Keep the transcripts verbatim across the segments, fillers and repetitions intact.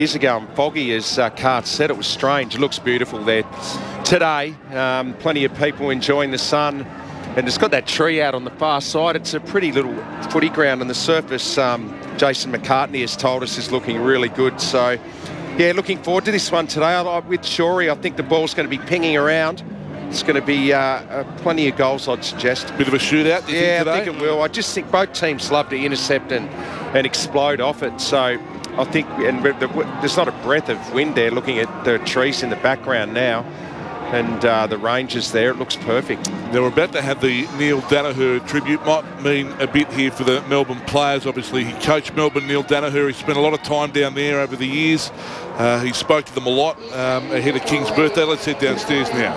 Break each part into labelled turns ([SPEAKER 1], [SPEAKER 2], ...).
[SPEAKER 1] Years ago and foggy, as uh, Cart said, it was strange. It looks beautiful there today. Um, plenty of people enjoying the sun, and it's got that tree out on the far side. It's a pretty little footy ground, and the surface, um, Jason McCartney has told us, is looking really good. So, yeah, looking forward to this one today. I, with Shorey, I think the ball's going to be pinging around. It's going to be uh, uh, plenty of goals, I'd suggest.
[SPEAKER 2] Bit of a shootout, do you
[SPEAKER 1] yeah,
[SPEAKER 2] think, today?
[SPEAKER 1] I think it will. I just think both teams love to intercept and, and explode off it. So I think, and the, there's not a breath of wind there, looking at the trees in the background now. And uh, the ranges there, it looks perfect.
[SPEAKER 2] Now, we're about to have the Neil Danaher tribute. Might mean a bit here for the Melbourne players. Obviously, he coached Melbourne, Neil Danaher. He spent a lot of time down there over the years. Uh, he spoke to them a lot um, ahead of King's birthday. Let's head downstairs now.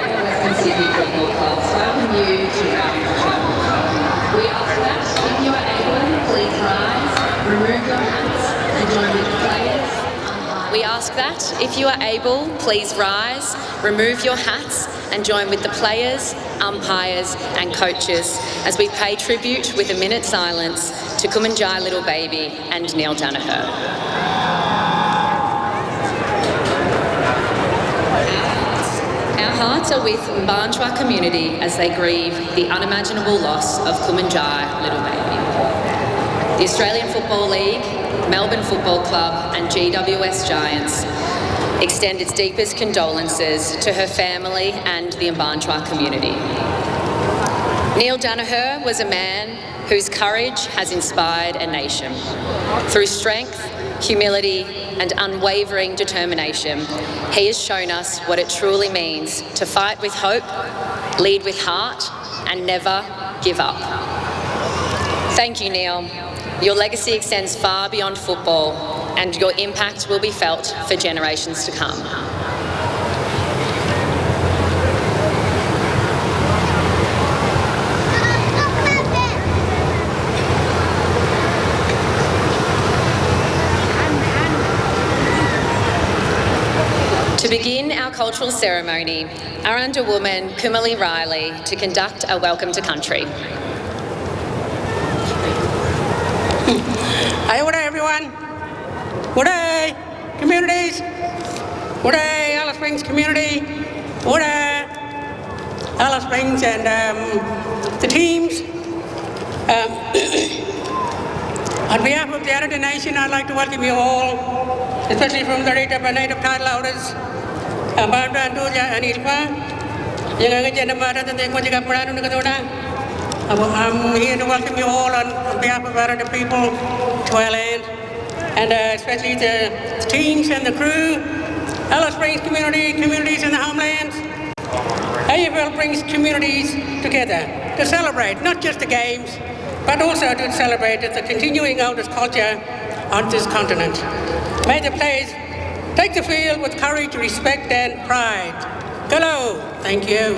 [SPEAKER 3] We ask that, if you are able, please rise, remove your hats and join with the players, umpires and coaches as we pay tribute with a minute's silence to Kumanjai Little Baby and Neil Danaher. Our hearts are with Mbarnjwa community as they grieve the unimaginable loss of Kumanjai Little Baby. The Australian Football League, Melbourne Football Club and G W S Giants extend its deepest condolences to her family and the Mbarnjwa community. Neil Danaher was a man whose courage has inspired a nation. Through strength, humility and unwavering determination, he has shown us what it truly means to fight with hope, lead with heart and never give up. Thank you, Neil. Your legacy extends far beyond football, and your impact will be felt for generations to come. To begin our cultural ceremony, our Underwoman, Kumali Riley, to conduct a welcome to country.
[SPEAKER 4] Hi, good day, everyone. Good day, communities. Good day, Alice Springs community. Good day, Alice Springs and um, the teams. Um, on behalf of the Arrernte Nation, I'd like to welcome you all, especially from the rate of our native title holders, Barbara Antuja and Ilpa. Yang agenda mara tentang kunjungan peranu negara. I'm here to welcome you all on, on behalf of our people to our land, and uh, especially the teams and the crew, Alice Springs community, communities in the homelands. A F L brings communities together to celebrate not just the games, but also to celebrate the continuing elders culture on this continent. May the players take the field with courage, respect and pride. Hello, thank you.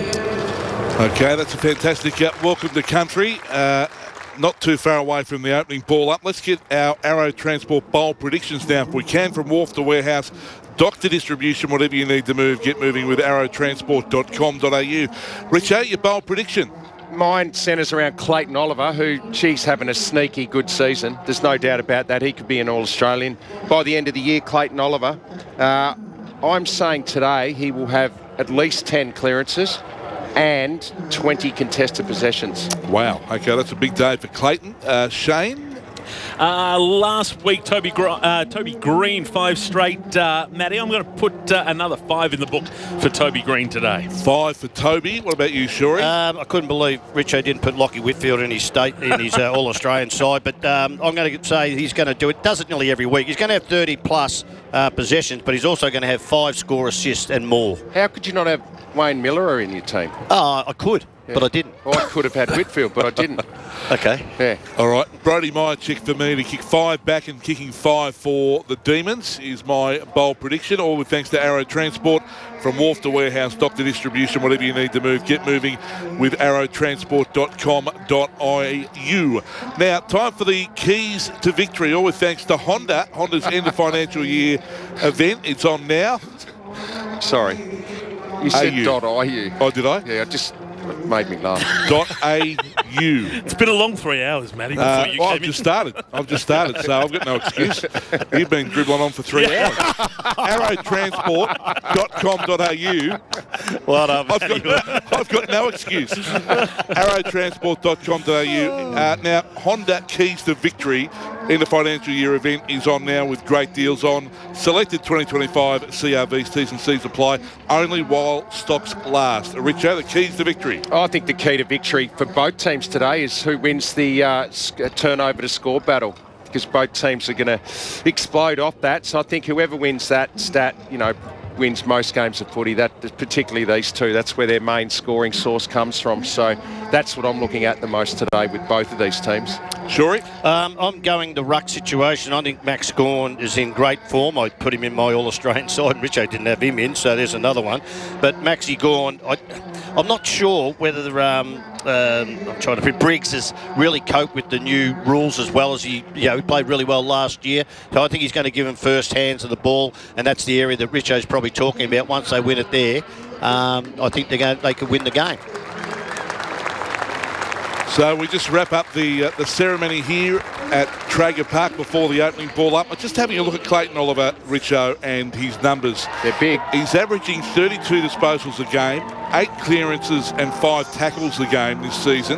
[SPEAKER 2] Okay, that's a fantastic uh, welcome to country. Uh, not too far away from the opening ball up. Let's get our Arrow Transport Bowl predictions now if we can, from wharf to warehouse, dock to distribution, whatever you need to move, get moving with arrow transport dot com dot a u. Richo, your bowl prediction?
[SPEAKER 1] Mine centres around Clayton Oliver, who, geez, having a sneaky good season. There's no doubt about that. He could be an All-Australian. By the end of the year, Clayton Oliver, uh, I'm saying today he will have at least ten clearances and twenty contested possessions.
[SPEAKER 2] Wow. Okay, that's a big day for Clayton. Uh, Shane?
[SPEAKER 5] Uh, last week, Toby Gr- uh, Toby Green, five straight. Uh, Matty, I'm going to put uh, another five in the book for Toby Green today.
[SPEAKER 2] Five for Toby. What about you, Shorey?
[SPEAKER 6] Um, I couldn't believe Richo didn't put Lockie Whitfield in his state in his uh, All-Australian side, but um, I'm going to say he's going to do it. Does it nearly every week. He's going to have thirty plus uh, possessions, but he's also going to have five score assists and more.
[SPEAKER 1] How could you not have Wayne Miller in your team?
[SPEAKER 6] Oh, I could,
[SPEAKER 1] yeah.
[SPEAKER 6] but I didn't.
[SPEAKER 1] Well, I could have had Whitfield, but I didn't.
[SPEAKER 6] Okay.
[SPEAKER 1] Yeah.
[SPEAKER 2] All right. Brody Myerchick for me to kick five back and kicking five for the Demons is my bold prediction. All with thanks to Arrow Transport. From wharf to warehouse, dock to distribution, whatever you need to move, get moving with arrow transport dot com dot a u. Now, time for the keys to victory. All with thanks to Honda. Honda's end of financial year event. It's on now.
[SPEAKER 1] Sorry. You said
[SPEAKER 2] A U.
[SPEAKER 1] dot I U.
[SPEAKER 2] Oh, did I?
[SPEAKER 1] Yeah, it just made me laugh.
[SPEAKER 2] Dot A you.
[SPEAKER 5] It's been a long three hours, Matty, before
[SPEAKER 2] Uh,
[SPEAKER 5] you
[SPEAKER 2] well,
[SPEAKER 5] came
[SPEAKER 2] I've
[SPEAKER 5] in.
[SPEAKER 2] just started. I've just started, so I've got no excuse. You've been dribbling on for three hours. arrow transport dot com dot a u.
[SPEAKER 6] Well done,
[SPEAKER 2] I've
[SPEAKER 6] Matty.
[SPEAKER 2] got, I've got no excuse. arrow transport dot com dot a u. Uh, now, Honda Keys to Victory in the financial year event is on now with great deals on selected twenty twenty-five C R Vs. T's and C's apply only while stocks last. Richo, the keys to victory.
[SPEAKER 1] I think the key to victory for both teams today is who wins the uh, s- turnover to score battle, because both teams are going to explode off that. So I think whoever wins that stat, you know, wins most games of footy. That particularly these two. That's where their main scoring source comes from. So that's what I'm looking at the most today with both of these teams.
[SPEAKER 2] Shuri?
[SPEAKER 6] Um, I'm going the ruck situation. I think Max Gawn is in great form. I put him in my All-Australian side. Richo didn't have him in, so there's another one. But Maxi Gawn, I, I'm not sure whether um, um, I'm trying to think, Briggs has really coped with the new rules as well as he, you know, he played really well last year. So I think he's going to give him first hands of the ball, and that's the area that Richo's probably talking about. Once they win it there, um, I think they're going, they could win the game.
[SPEAKER 2] So we just wrap up the uh, the ceremony here at Traeger Park before the opening ball up. Just having a look at Clayton Oliver, Richo, and his numbers.
[SPEAKER 1] They're big.
[SPEAKER 2] He's averaging thirty-two disposals a game, eight clearances and five tackles a game this season.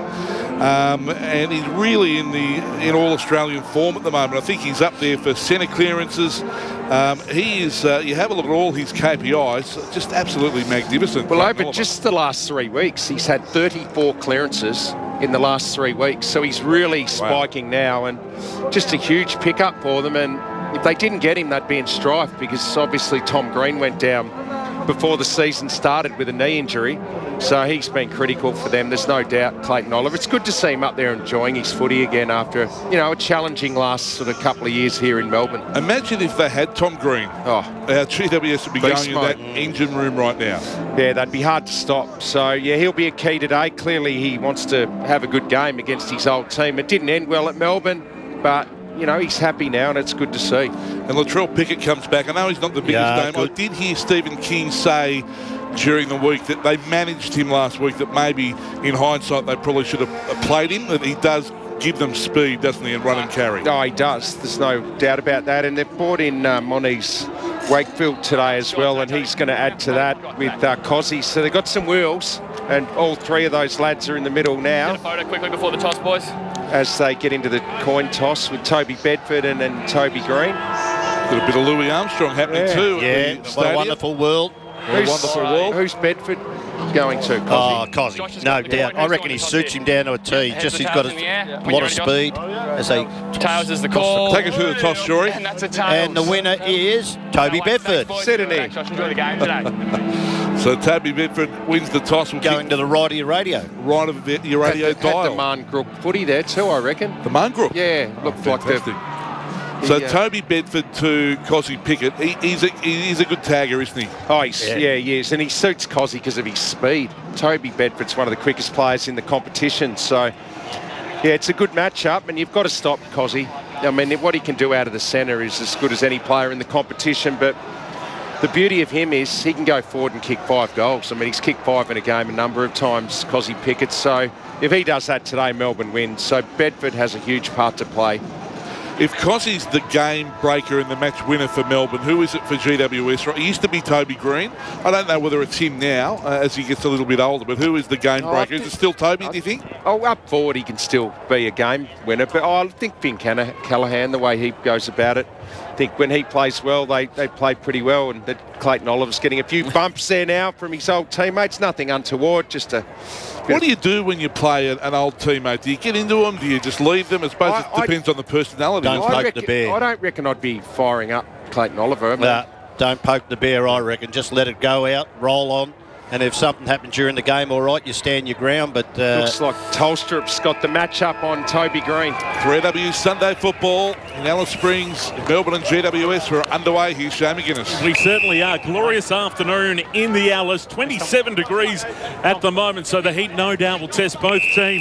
[SPEAKER 2] Um, and he's really in the in all-Australian form at the moment. I think he's up there for centre clearances. Um, he is, uh, you have a look at all his K P Is, just absolutely magnificent.
[SPEAKER 1] Well,
[SPEAKER 2] Clayton
[SPEAKER 1] over
[SPEAKER 2] Oliver.
[SPEAKER 1] just the last three weeks, he's had thirty-four clearances in the last three weeks. So he's really spiking now, and just a huge pickup for them. And if they didn't get him, they'd be in strife, because obviously Tom Green went down before the season started with a knee injury. So he's been critical for them. There's no doubt, Clayton Oliver. It's good to see him up there enjoying his footy again after, you know, a challenging last sort of couple of years here in Melbourne.
[SPEAKER 2] Imagine if they had Tom Green.
[SPEAKER 1] Oh,
[SPEAKER 2] Our G W S would be
[SPEAKER 1] Beast
[SPEAKER 2] going in that
[SPEAKER 1] mode.
[SPEAKER 2] engine room right now.
[SPEAKER 1] yeah, that'd be hard to stop. So, yeah, he'll be a key today. Clearly, he wants to have a good game against his old team. It didn't end well at Melbourne, but, you know, he's happy now, and it's good to see.
[SPEAKER 2] And Latrell Pickett comes back. I know he's not the biggest
[SPEAKER 6] Yeah,
[SPEAKER 2] name.
[SPEAKER 6] good.
[SPEAKER 2] I did hear Stephen King say during the week that they managed him last week, that maybe in hindsight they probably should have played him, that he does give them speed, doesn't he, and run and carry.
[SPEAKER 1] Oh, he does. There's no doubt about that. And they've brought in uh, Moniz Wakefield today as well, and he's going to add to that with uh, Cozzy. So they've got some wheels, and all three of those lads are in the middle now
[SPEAKER 7] Get a photo quickly before the toss, boys.
[SPEAKER 1] as they get into the coin toss with Toby Bedford and, and Toby Green.
[SPEAKER 2] Got a bit of Louis Armstrong happening
[SPEAKER 1] Yeah.
[SPEAKER 2] too.
[SPEAKER 6] Yeah,
[SPEAKER 2] at the
[SPEAKER 6] what a
[SPEAKER 2] stadium.
[SPEAKER 6] wonderful world.
[SPEAKER 2] What a wonderful world.
[SPEAKER 1] Who's Bedford going to?
[SPEAKER 6] Oh,
[SPEAKER 1] Cozzy?
[SPEAKER 6] Cozzy,
[SPEAKER 7] Josh has
[SPEAKER 6] no
[SPEAKER 7] got the
[SPEAKER 6] doubt.
[SPEAKER 7] point.
[SPEAKER 6] I reckon he
[SPEAKER 7] Who's
[SPEAKER 6] suits
[SPEAKER 7] going
[SPEAKER 6] him
[SPEAKER 7] to
[SPEAKER 6] down to a T.
[SPEAKER 7] Heads
[SPEAKER 6] Just
[SPEAKER 7] the
[SPEAKER 6] he's got
[SPEAKER 7] tails in the air.
[SPEAKER 6] a
[SPEAKER 7] When
[SPEAKER 6] lot
[SPEAKER 7] you're
[SPEAKER 6] of
[SPEAKER 7] ready,
[SPEAKER 6] speed as they.
[SPEAKER 7] Tails is the call.
[SPEAKER 2] Take us to the toss, Shuri.
[SPEAKER 7] And that's a tails.
[SPEAKER 6] And the winner is Toby Bedford.
[SPEAKER 1] Sit in here.
[SPEAKER 7] Josh, enjoy the game today.
[SPEAKER 2] So Toby Bedford wins the toss. We'll
[SPEAKER 6] Going to the right of your radio.
[SPEAKER 2] kick right of the- your radio
[SPEAKER 1] Had, had the
[SPEAKER 2] dial.
[SPEAKER 1] Marn footy there too, I reckon.
[SPEAKER 2] The Mungroup.
[SPEAKER 1] Yeah, looked like the...
[SPEAKER 2] Fantastic. So
[SPEAKER 1] Yeah.
[SPEAKER 2] Toby Bedford to Cozzy Pickett. He, he's, a, he's a good tagger, isn't he?
[SPEAKER 1] Oh, he's,
[SPEAKER 6] Yeah.
[SPEAKER 1] yeah. he is. And he suits Cozzy because of his speed. Toby Bedford's one of the quickest players in the competition. So, yeah, it's a good matchup, and you've got to stop Cozzy. I mean, what he can do out of the centre is as good as any player in the competition, but the beauty of him is he can go forward and kick five goals. I mean, he's kicked five in a game a number of times, Cozzy Pickett. So if he does that today, Melbourne wins. So Bedford has a huge part to play.
[SPEAKER 2] If Cozzy's the game breaker and the match winner for Melbourne, who is it for G W S? Right, it used to be Toby Green. I don't know whether it's him now uh, as he gets a little bit older, but who is the game
[SPEAKER 1] Oh, I
[SPEAKER 2] breaker? Is
[SPEAKER 1] think-
[SPEAKER 2] it still Toby, do you think?
[SPEAKER 1] Oh, up forward, he can still be a game winner. But oh, I think Finn Canna- Callaghan, the way he goes about it, I think when he plays well, they, they play pretty well. And that Clayton Oliver's getting a few bumps there now from his old teammates. Nothing untoward, just a...
[SPEAKER 2] What do you do when you play an, an old teammate? Do you get into them? Do you just leave them? I suppose
[SPEAKER 1] I-
[SPEAKER 2] it
[SPEAKER 1] I-
[SPEAKER 2] depends on the personality.
[SPEAKER 6] Don't
[SPEAKER 2] doesn't it?
[SPEAKER 6] poke
[SPEAKER 1] reckon,
[SPEAKER 6] the bear.
[SPEAKER 1] I don't reckon I'd be firing up Clayton Oliver. I mean,
[SPEAKER 6] Nah, don't poke the bear, I reckon. Just let it go out, roll on. And if something happens during the game, all right, you stand your ground. But uh,
[SPEAKER 1] looks like Tolstrup's got the match-up on Toby Green.
[SPEAKER 2] three W Sunday football in Alice Springs, Melbourne and G W S are underway. Here's Shane McGuinness.
[SPEAKER 5] We certainly are. Glorious afternoon in the Alice. twenty-seven degrees at the moment, so the heat no doubt will test both teams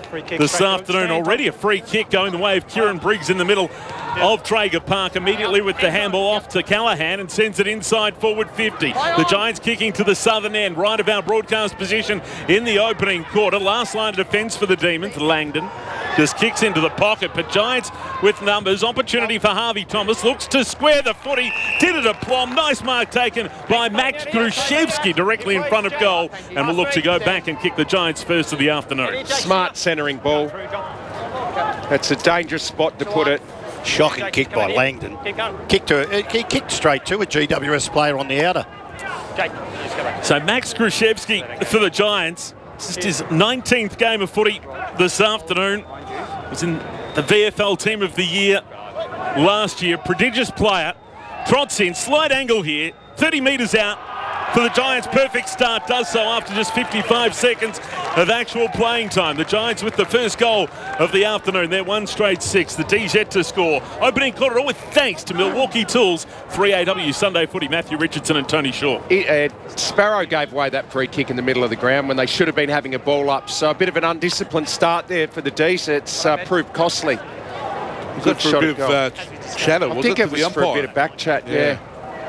[SPEAKER 5] this afternoon. Already a free kick going the way of Kieran Briggs in the middle of Traeger Park, immediately with the handball off to Callahan and sends it inside forward fifty. The Giants kicking to the southern end, right of our broadcast position in the opening quarter. Last line of defence for the Demons. Langdon just kicks into the pocket, but Giants with numbers. Opportunity for Harvey Thomas. Looks to square the footy. Did it aplomb. Nice mark taken by Max Gruszewski directly in front of goal, and will look to go back and kick the Giants first of the afternoon.
[SPEAKER 1] Smart centering ball. That's a dangerous spot to put it.
[SPEAKER 6] Shocking kick by Langdon. Kicked to, he kicked straight to a G W S player on the outer.
[SPEAKER 5] So Max Gruszewski for the Giants. This is his nineteenth game of footy this afternoon. Was in the V F L Team of the Year last year. Prodigious player. Trots in, slight angle here. thirty metres out for the Giants. Perfect start. Does so after just fifty-five seconds of actual playing time. The Giants with the first goal of the afternoon. They're one straight six. The D's yet to score. Opening quarter all with thanks to Milwaukee Tools. three A W Sunday Footy. Matthew Richardson and Tony Shaw.
[SPEAKER 1] It, uh, Sparrow gave away that free kick in the middle of the ground when they should have been having a ball up. So a bit of an undisciplined start there for the D's. It's uh, proved costly.
[SPEAKER 2] Good for a bit of uh, chatter, was
[SPEAKER 1] I think
[SPEAKER 2] it,
[SPEAKER 1] it
[SPEAKER 2] to
[SPEAKER 1] was
[SPEAKER 2] the umpire?
[SPEAKER 1] for a bit of back chat, yeah.
[SPEAKER 2] Yeah.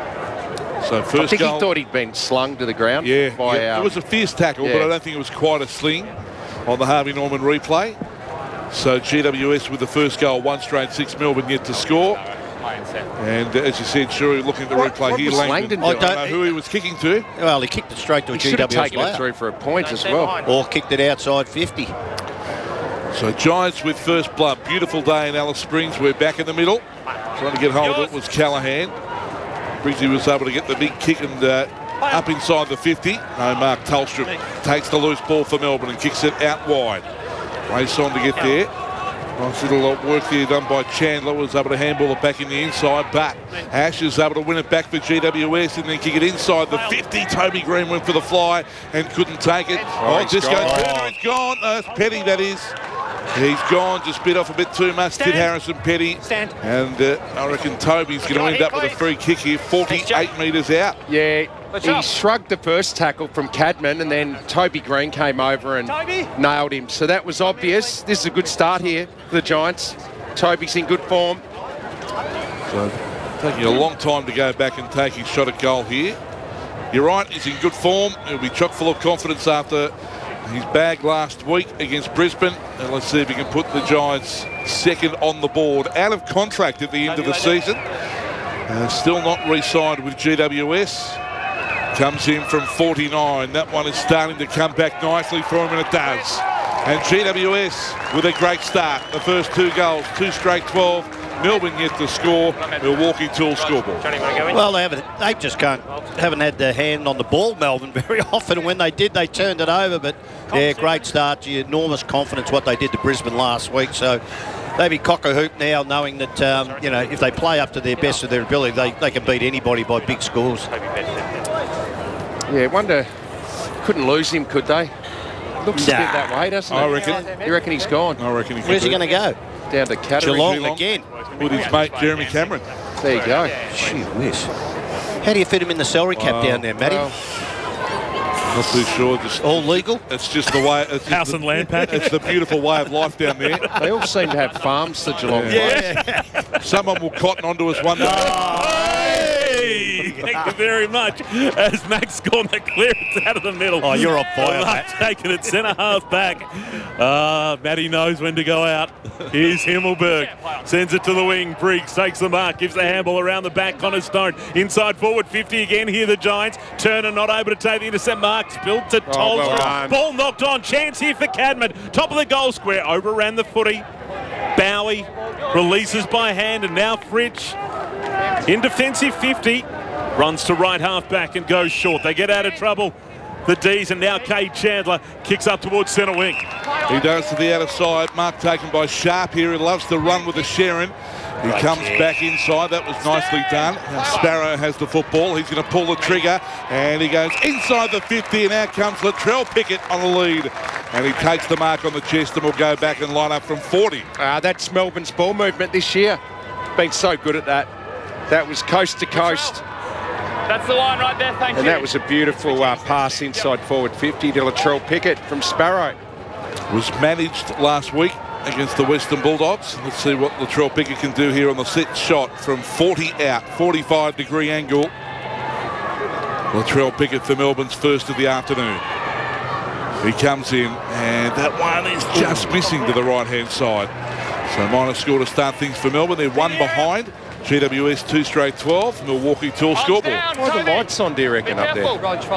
[SPEAKER 2] So first
[SPEAKER 1] I think
[SPEAKER 2] goal.
[SPEAKER 1] he thought he'd been slung to the ground.
[SPEAKER 2] Yeah,
[SPEAKER 1] by,
[SPEAKER 2] yeah.
[SPEAKER 1] um,
[SPEAKER 2] It was a fierce tackle,
[SPEAKER 1] yeah.
[SPEAKER 2] but I don't think it was quite a sling on the Harvey Norman replay. So G W S with the first goal, one straight six. Melbourne yet to score. And uh, as you said, Shuri, looking at the
[SPEAKER 1] What-
[SPEAKER 2] replay
[SPEAKER 1] what
[SPEAKER 2] here,
[SPEAKER 1] was
[SPEAKER 2] Langdon.
[SPEAKER 1] Langdon
[SPEAKER 2] I
[SPEAKER 1] doing?
[SPEAKER 2] don't know who he was kicking to.
[SPEAKER 6] Well, he kicked it straight to a
[SPEAKER 1] he
[SPEAKER 6] G
[SPEAKER 1] should have
[SPEAKER 6] W S
[SPEAKER 1] taken it
[SPEAKER 6] player.
[SPEAKER 1] through for a point as well.
[SPEAKER 6] Or kicked it outside fifty.
[SPEAKER 2] So Giants with first blood. Beautiful day in Alice Springs. We're back in the middle. Trying to get hold of it was Callahan. Briggsy was able to get the big kick and uh, up inside the fifty. No, Mark Telstra takes the loose ball for Melbourne and kicks it out wide. Race on to get there. Nice little work there done by Chandler. Was able to handball it back in the inside, but Ash is able to win it back for G W S and then kick it inside the fifty. Toby Green went for the fly and couldn't take it.
[SPEAKER 1] Oh,
[SPEAKER 2] Oh,
[SPEAKER 1] he's
[SPEAKER 2] Disco
[SPEAKER 1] gone.
[SPEAKER 2] Turner is gone. No, it's Petty, that is. He's gone, just bit off a bit too much. Did Harrison Petty.
[SPEAKER 7] Stand.
[SPEAKER 2] And uh, I reckon Toby's going to end up with a free kick here, forty-eight metres out.
[SPEAKER 1] Yeah,
[SPEAKER 7] Let's
[SPEAKER 1] he
[SPEAKER 7] up.
[SPEAKER 1] shrugged the first tackle from Cadman, and then Toby Green came over and
[SPEAKER 7] Toby.
[SPEAKER 1] nailed him. So that was obvious. This is a good start here for the Giants. Toby's in good form.
[SPEAKER 2] So taking a long time to go back and take his shot at goal here. You're right, he's in good form. He'll be chock full of confidence after his bag last week against Brisbane. And let's see if he can put the Giants second on the board. Out of contract at the end of the season. Uh, still not re-signed with G W S. Comes in from forty-nine. That one is starting to come back nicely for him, and it does. And G W S with a great start. The first two goals, two straight twelve. Melbourne yet to score. Milwaukee Tools scoreboard.
[SPEAKER 6] Well, they haven't. They just can't. Haven't had their hand on the ball, Melbourne, very often. And when they did, they turned it over. But yeah, great start. Enormous confidence what they did to Brisbane last week. So they be cock a hoop now, knowing that um, you know if they play up to their best of their ability, they, they can beat anybody by big scores.
[SPEAKER 1] Yeah, wonder, couldn't lose him, could they? Looks a
[SPEAKER 6] Nah.
[SPEAKER 1] bit that way, doesn't
[SPEAKER 2] I
[SPEAKER 1] it?
[SPEAKER 2] reckon.
[SPEAKER 1] You reckon he's gone?
[SPEAKER 2] I reckon he
[SPEAKER 6] Where's he going to go?
[SPEAKER 1] Down to Cattery.
[SPEAKER 6] Geelong
[SPEAKER 2] Geelong.
[SPEAKER 6] again.
[SPEAKER 2] With his mate Jeremy Cameron.
[SPEAKER 1] There you go.
[SPEAKER 6] Gee whiz. How do you fit him in the celery cap
[SPEAKER 2] Wow.
[SPEAKER 6] down there, Matty?
[SPEAKER 1] Well,
[SPEAKER 2] Not too sure. Just
[SPEAKER 6] All legal?
[SPEAKER 2] it's just the way. It's just
[SPEAKER 5] House
[SPEAKER 2] the,
[SPEAKER 5] and land package.
[SPEAKER 2] It's the beautiful way of life down there.
[SPEAKER 1] they all seem to have farms, the Geelong
[SPEAKER 2] Yeah.
[SPEAKER 1] boys.
[SPEAKER 2] Someone will cotton onto us one day.
[SPEAKER 5] Hey, thank you very much. As Max scored the clearance out of the middle.
[SPEAKER 6] Oh, you're on fire,
[SPEAKER 5] Mark
[SPEAKER 6] Matt.
[SPEAKER 5] taking it centre half back. Ah, Matty knows when to go out. Here's Himmelberg. Sends it to the wing. Briggs takes the mark. Gives the handball around the back. Connor Stone. Inside forward fifty again. Here the Giants. Turner not able to take the intercept. Mark spilled to
[SPEAKER 1] Oh, well
[SPEAKER 5] Tolstra.
[SPEAKER 1] done.
[SPEAKER 5] Ball knocked on. Chance here for Cadman. Top of the goal square. Overran the footy. Bowie releases by hand, and now Fritsch in defensive fifty. Runs to right half back and goes short. They get out of trouble. The D's, and now Cade Chandler kicks up towards centre wing.
[SPEAKER 2] He does to the outer side. Mark taken by Sharp here. He loves to run with the Sharon. He comes back inside. That was nicely done. Now Sparrow has the football. He's going to pull the trigger, and he goes inside the fifty, and out comes Latrell Pickett on the lead. And he takes the mark on the chest and will go back and line up from forty.
[SPEAKER 1] Uh, that's Melbourne's ball movement this year. Been so good at that. That was coast to coast.
[SPEAKER 7] That's the line right there, thank
[SPEAKER 1] And
[SPEAKER 7] you.
[SPEAKER 1] that was a beautiful uh, pass inside forward fifty to Latrell Pickett from Sparrow.
[SPEAKER 2] was managed last week against the Western Bulldogs. Let's see what Latrell Pickett can do here on the set shot from forty out, forty-five degree angle. Latrell Pickett for Melbourne's first of the afternoon. He comes in, and that one is just missing to the right-hand side. So minor score to start things for Melbourne. They're one behind. G W S two straight twelve. Milwaukee Tool scoreboard.
[SPEAKER 1] Why are the lights on, do you reckon, up there?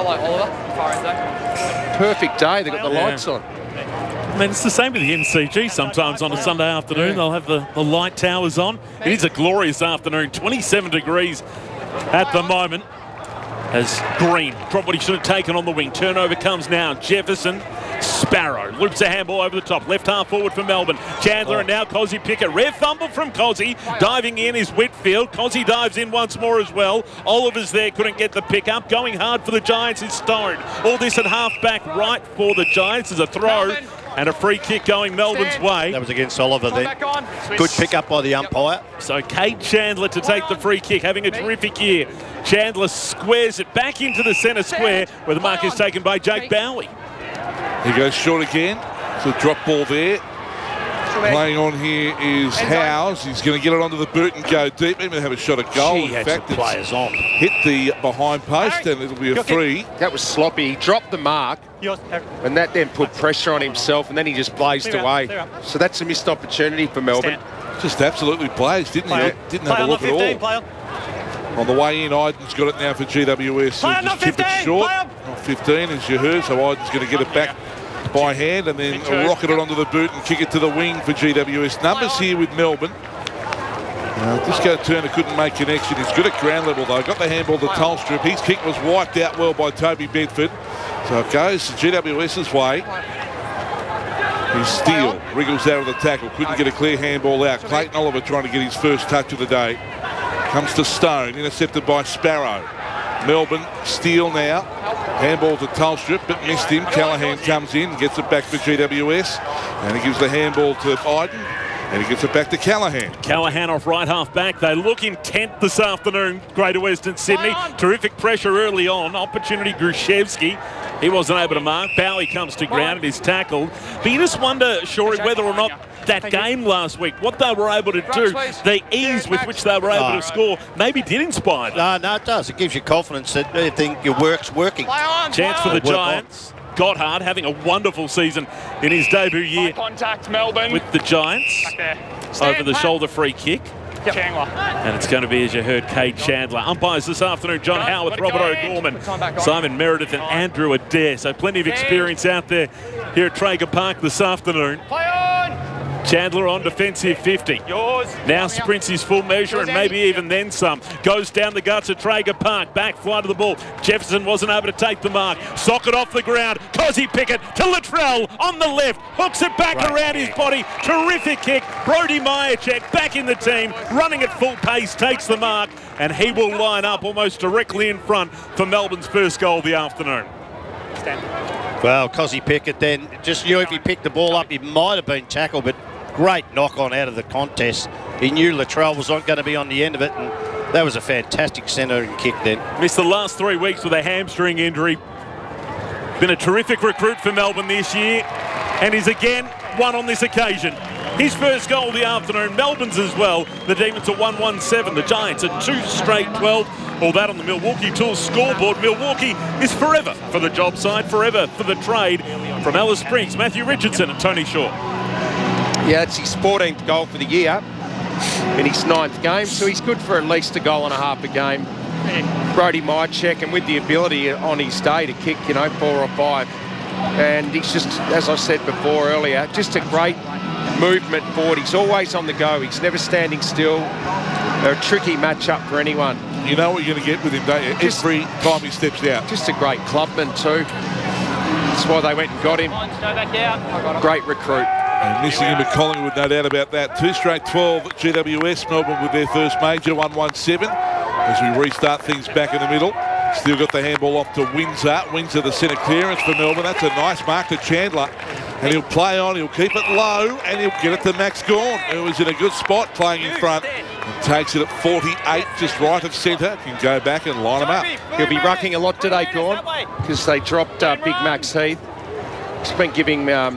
[SPEAKER 1] Perfect day. They've got the
[SPEAKER 5] Yeah.
[SPEAKER 1] lights on.
[SPEAKER 5] I mean, it's the same with the M C G sometimes on a Sunday afternoon. They'll have the, the light towers on. It is a glorious afternoon. twenty-seven degrees at the moment. As Green dropped what he should have taken on the wing. Turnover comes now. Jefferson. Sparrow loops a handball over the top. Left half forward for Melbourne. Chandler oh. and now Cozzy Pickett. Rev fumble from Cozzy. Diving in is Whitfield. Cozzy dives in once more as well. Oliver's there, couldn't get the pick up. Going hard for the Giants is Stone. All this at half back right for the Giants is a throw. Melbourne. And a free kick going Melbourne's way.
[SPEAKER 6] That was against Oliver then. Good pick up by the umpire.
[SPEAKER 5] So Kate Chandler to take the free kick, having a terrific year. Chandler squares it back into the centre square where the mark is taken by Jake Bowie.
[SPEAKER 2] He goes short again. It's a drop ball there. Playing on here is Howes. He's going to get it onto the boot and go deep. Even have a shot at goal.
[SPEAKER 6] She
[SPEAKER 2] In
[SPEAKER 6] had
[SPEAKER 2] fact,
[SPEAKER 6] some players on.
[SPEAKER 2] Hit the behind post and it'll be a free.
[SPEAKER 1] That was sloppy. He dropped the mark, and that then put pressure on himself, and then he just blazed away. So that's a missed opportunity for Melbourne.
[SPEAKER 2] Just absolutely blazed, didn't he? Didn't have a look at all. On the way in, Iden's got it now for G W S. He'll just chip it short. Not fifteen, as you heard, so Iden's going to get it back by hand and then rocket it onto the boot and kick it to the wing for G W S. Numbers here with Melbourne. Uh, Disco Turner couldn't make connection. He's good at ground level though. Got the handball to Tolstrup. His kick was wiped out well by Toby Bedford. So it goes to G W S's way. He's Steele wriggles out of the tackle. Couldn't get a clear handball out. Clayton Oliver trying to get his first touch of the day. Comes to Stone, intercepted by Sparrow. Melbourne, Steele now. Handball to Tolstrup, but missed him. Callaghan comes in, gets it back for G W S. And he gives the handball to Iden. And he gets it back to Callaghan.
[SPEAKER 5] Callaghan off right half back. They look intent this afternoon, Greater Western Sydney. Terrific pressure early on. Opportunity Grushevsky. He wasn't able to mark. Bowie comes to ground and is tackled. But you just wonder, Shorey, whether or not that game last week, what they were able to do, the ease with which they were able to score, maybe did inspire them.
[SPEAKER 6] No, no, it does. It gives you confidence that you think your work's working.
[SPEAKER 5] Chance for the Giants. Gotthard having a wonderful season in his debut year
[SPEAKER 7] Contact, Melbourne.
[SPEAKER 5] with the Giants. Over the shoulder free kick.
[SPEAKER 7] Yep. Chandler.
[SPEAKER 5] And it's going to be, as you heard, Kate Chandler. Umpires this afternoon, John Howarth, Robert O'Gorman, Simon Meredith and Andrew Adair. So plenty of experience out there here at Traeger Park this afternoon.
[SPEAKER 7] Play on!
[SPEAKER 5] Chandler on defensive fifty.
[SPEAKER 7] Yours.
[SPEAKER 5] Now sprints his full measure and maybe even then some. Goes down the guts of Traeger Park. Back fly to the ball. Jefferson wasn't able to take the mark. Socket off the ground. Cozzy Pickett to Latrell on the left. Hooks it back right around his body. Terrific kick. Brody Myercheck back in the team. Running at full pace. Takes the mark. And he will line up almost directly in front for Melbourne's first goal of the afternoon.
[SPEAKER 6] Well, Cozzy Pickett then just knew if he picked the ball up, he might have been tackled, but great knock on out of the contest. He knew Latrell was not going to be on the end of it, and that was a fantastic centre and kick then.
[SPEAKER 5] Missed the last three weeks with a hamstring injury. Been a terrific recruit for Melbourne this year, and is again one on this occasion. His first goal of the afternoon, Melbourne's as well. The Demons are one one seven, the Giants are two straight twelve. All that on the Milwaukee Tools scoreboard. Milwaukee is forever for the job site, forever for the trade. From Alice Springs, Matthew Richardson and Tony Shaw.
[SPEAKER 1] Yeah, it's his fourteenth goal for the year in his ninth game, so he's good for at least a goal and a half a game. Brody Myercheck, and with the ability on his day to kick, you know, four or five. And he's just, as I said before earlier, just a great movement forward. He's always on the go. He's never standing still. They're a tricky matchup for anyone.
[SPEAKER 2] You know what you're going to get with him, don't you?
[SPEAKER 1] Just,
[SPEAKER 2] Every time he steps out.
[SPEAKER 1] Just a great clubman too. That's why they went and got him. Great recruit.
[SPEAKER 2] And missing him at Collingwood, no doubt about that. Two straight twelve at G W S. Melbourne with their first major, one one seven. As we restart things back in the middle. Still got the handball off to Windsor. Windsor the centre clearance for Melbourne. That's a nice mark to Chandler. And he'll play on, he'll keep it low, and he'll get it to Max Gawn, who is in a good spot playing in front. And takes it at forty-eight, just right of centre. Can go back and line him up.
[SPEAKER 1] He'll be rucking a lot today, Gawn, because they dropped uh, Big Max Heath. He's been giving um,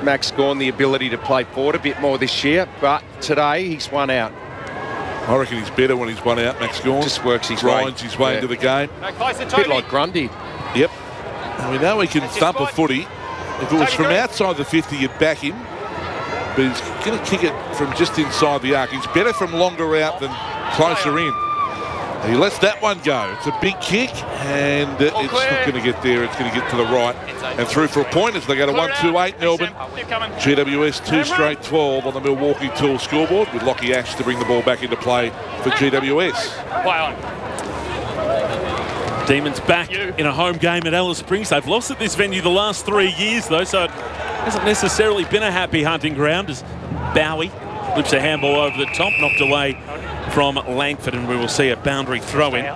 [SPEAKER 1] Max Gawn the ability to play forward a bit more this year, but today he's won out.
[SPEAKER 2] I reckon he's better when he's one out, Max Gawn.
[SPEAKER 1] Just works his
[SPEAKER 2] Grinds
[SPEAKER 1] way.
[SPEAKER 2] his way
[SPEAKER 1] Yeah.
[SPEAKER 2] into the game.
[SPEAKER 1] A bit like Grundy.
[SPEAKER 2] Yep. And we know he can thump a footy. If it was from outside the fifty, you'd back him. But he's going to kick it from just inside the arc. He's better from longer out than closer in. And he lets that one go. It's a big kick, and uh, it's not going to get there. It's going to get to the right. And through for a point as they go to one two eight Melbourne. G W S two straight twelve on the Milwaukee Tool scoreboard with Lockie Ash to bring the ball back into play for G W S.
[SPEAKER 7] Play on.
[SPEAKER 5] Demons back in a home game at Alice Springs. They've lost at this venue the last three years, though, so it hasn't necessarily been a happy hunting ground as Bowie lifts a handball over the top, knocked away from Langford, and we will see a boundary throw-in.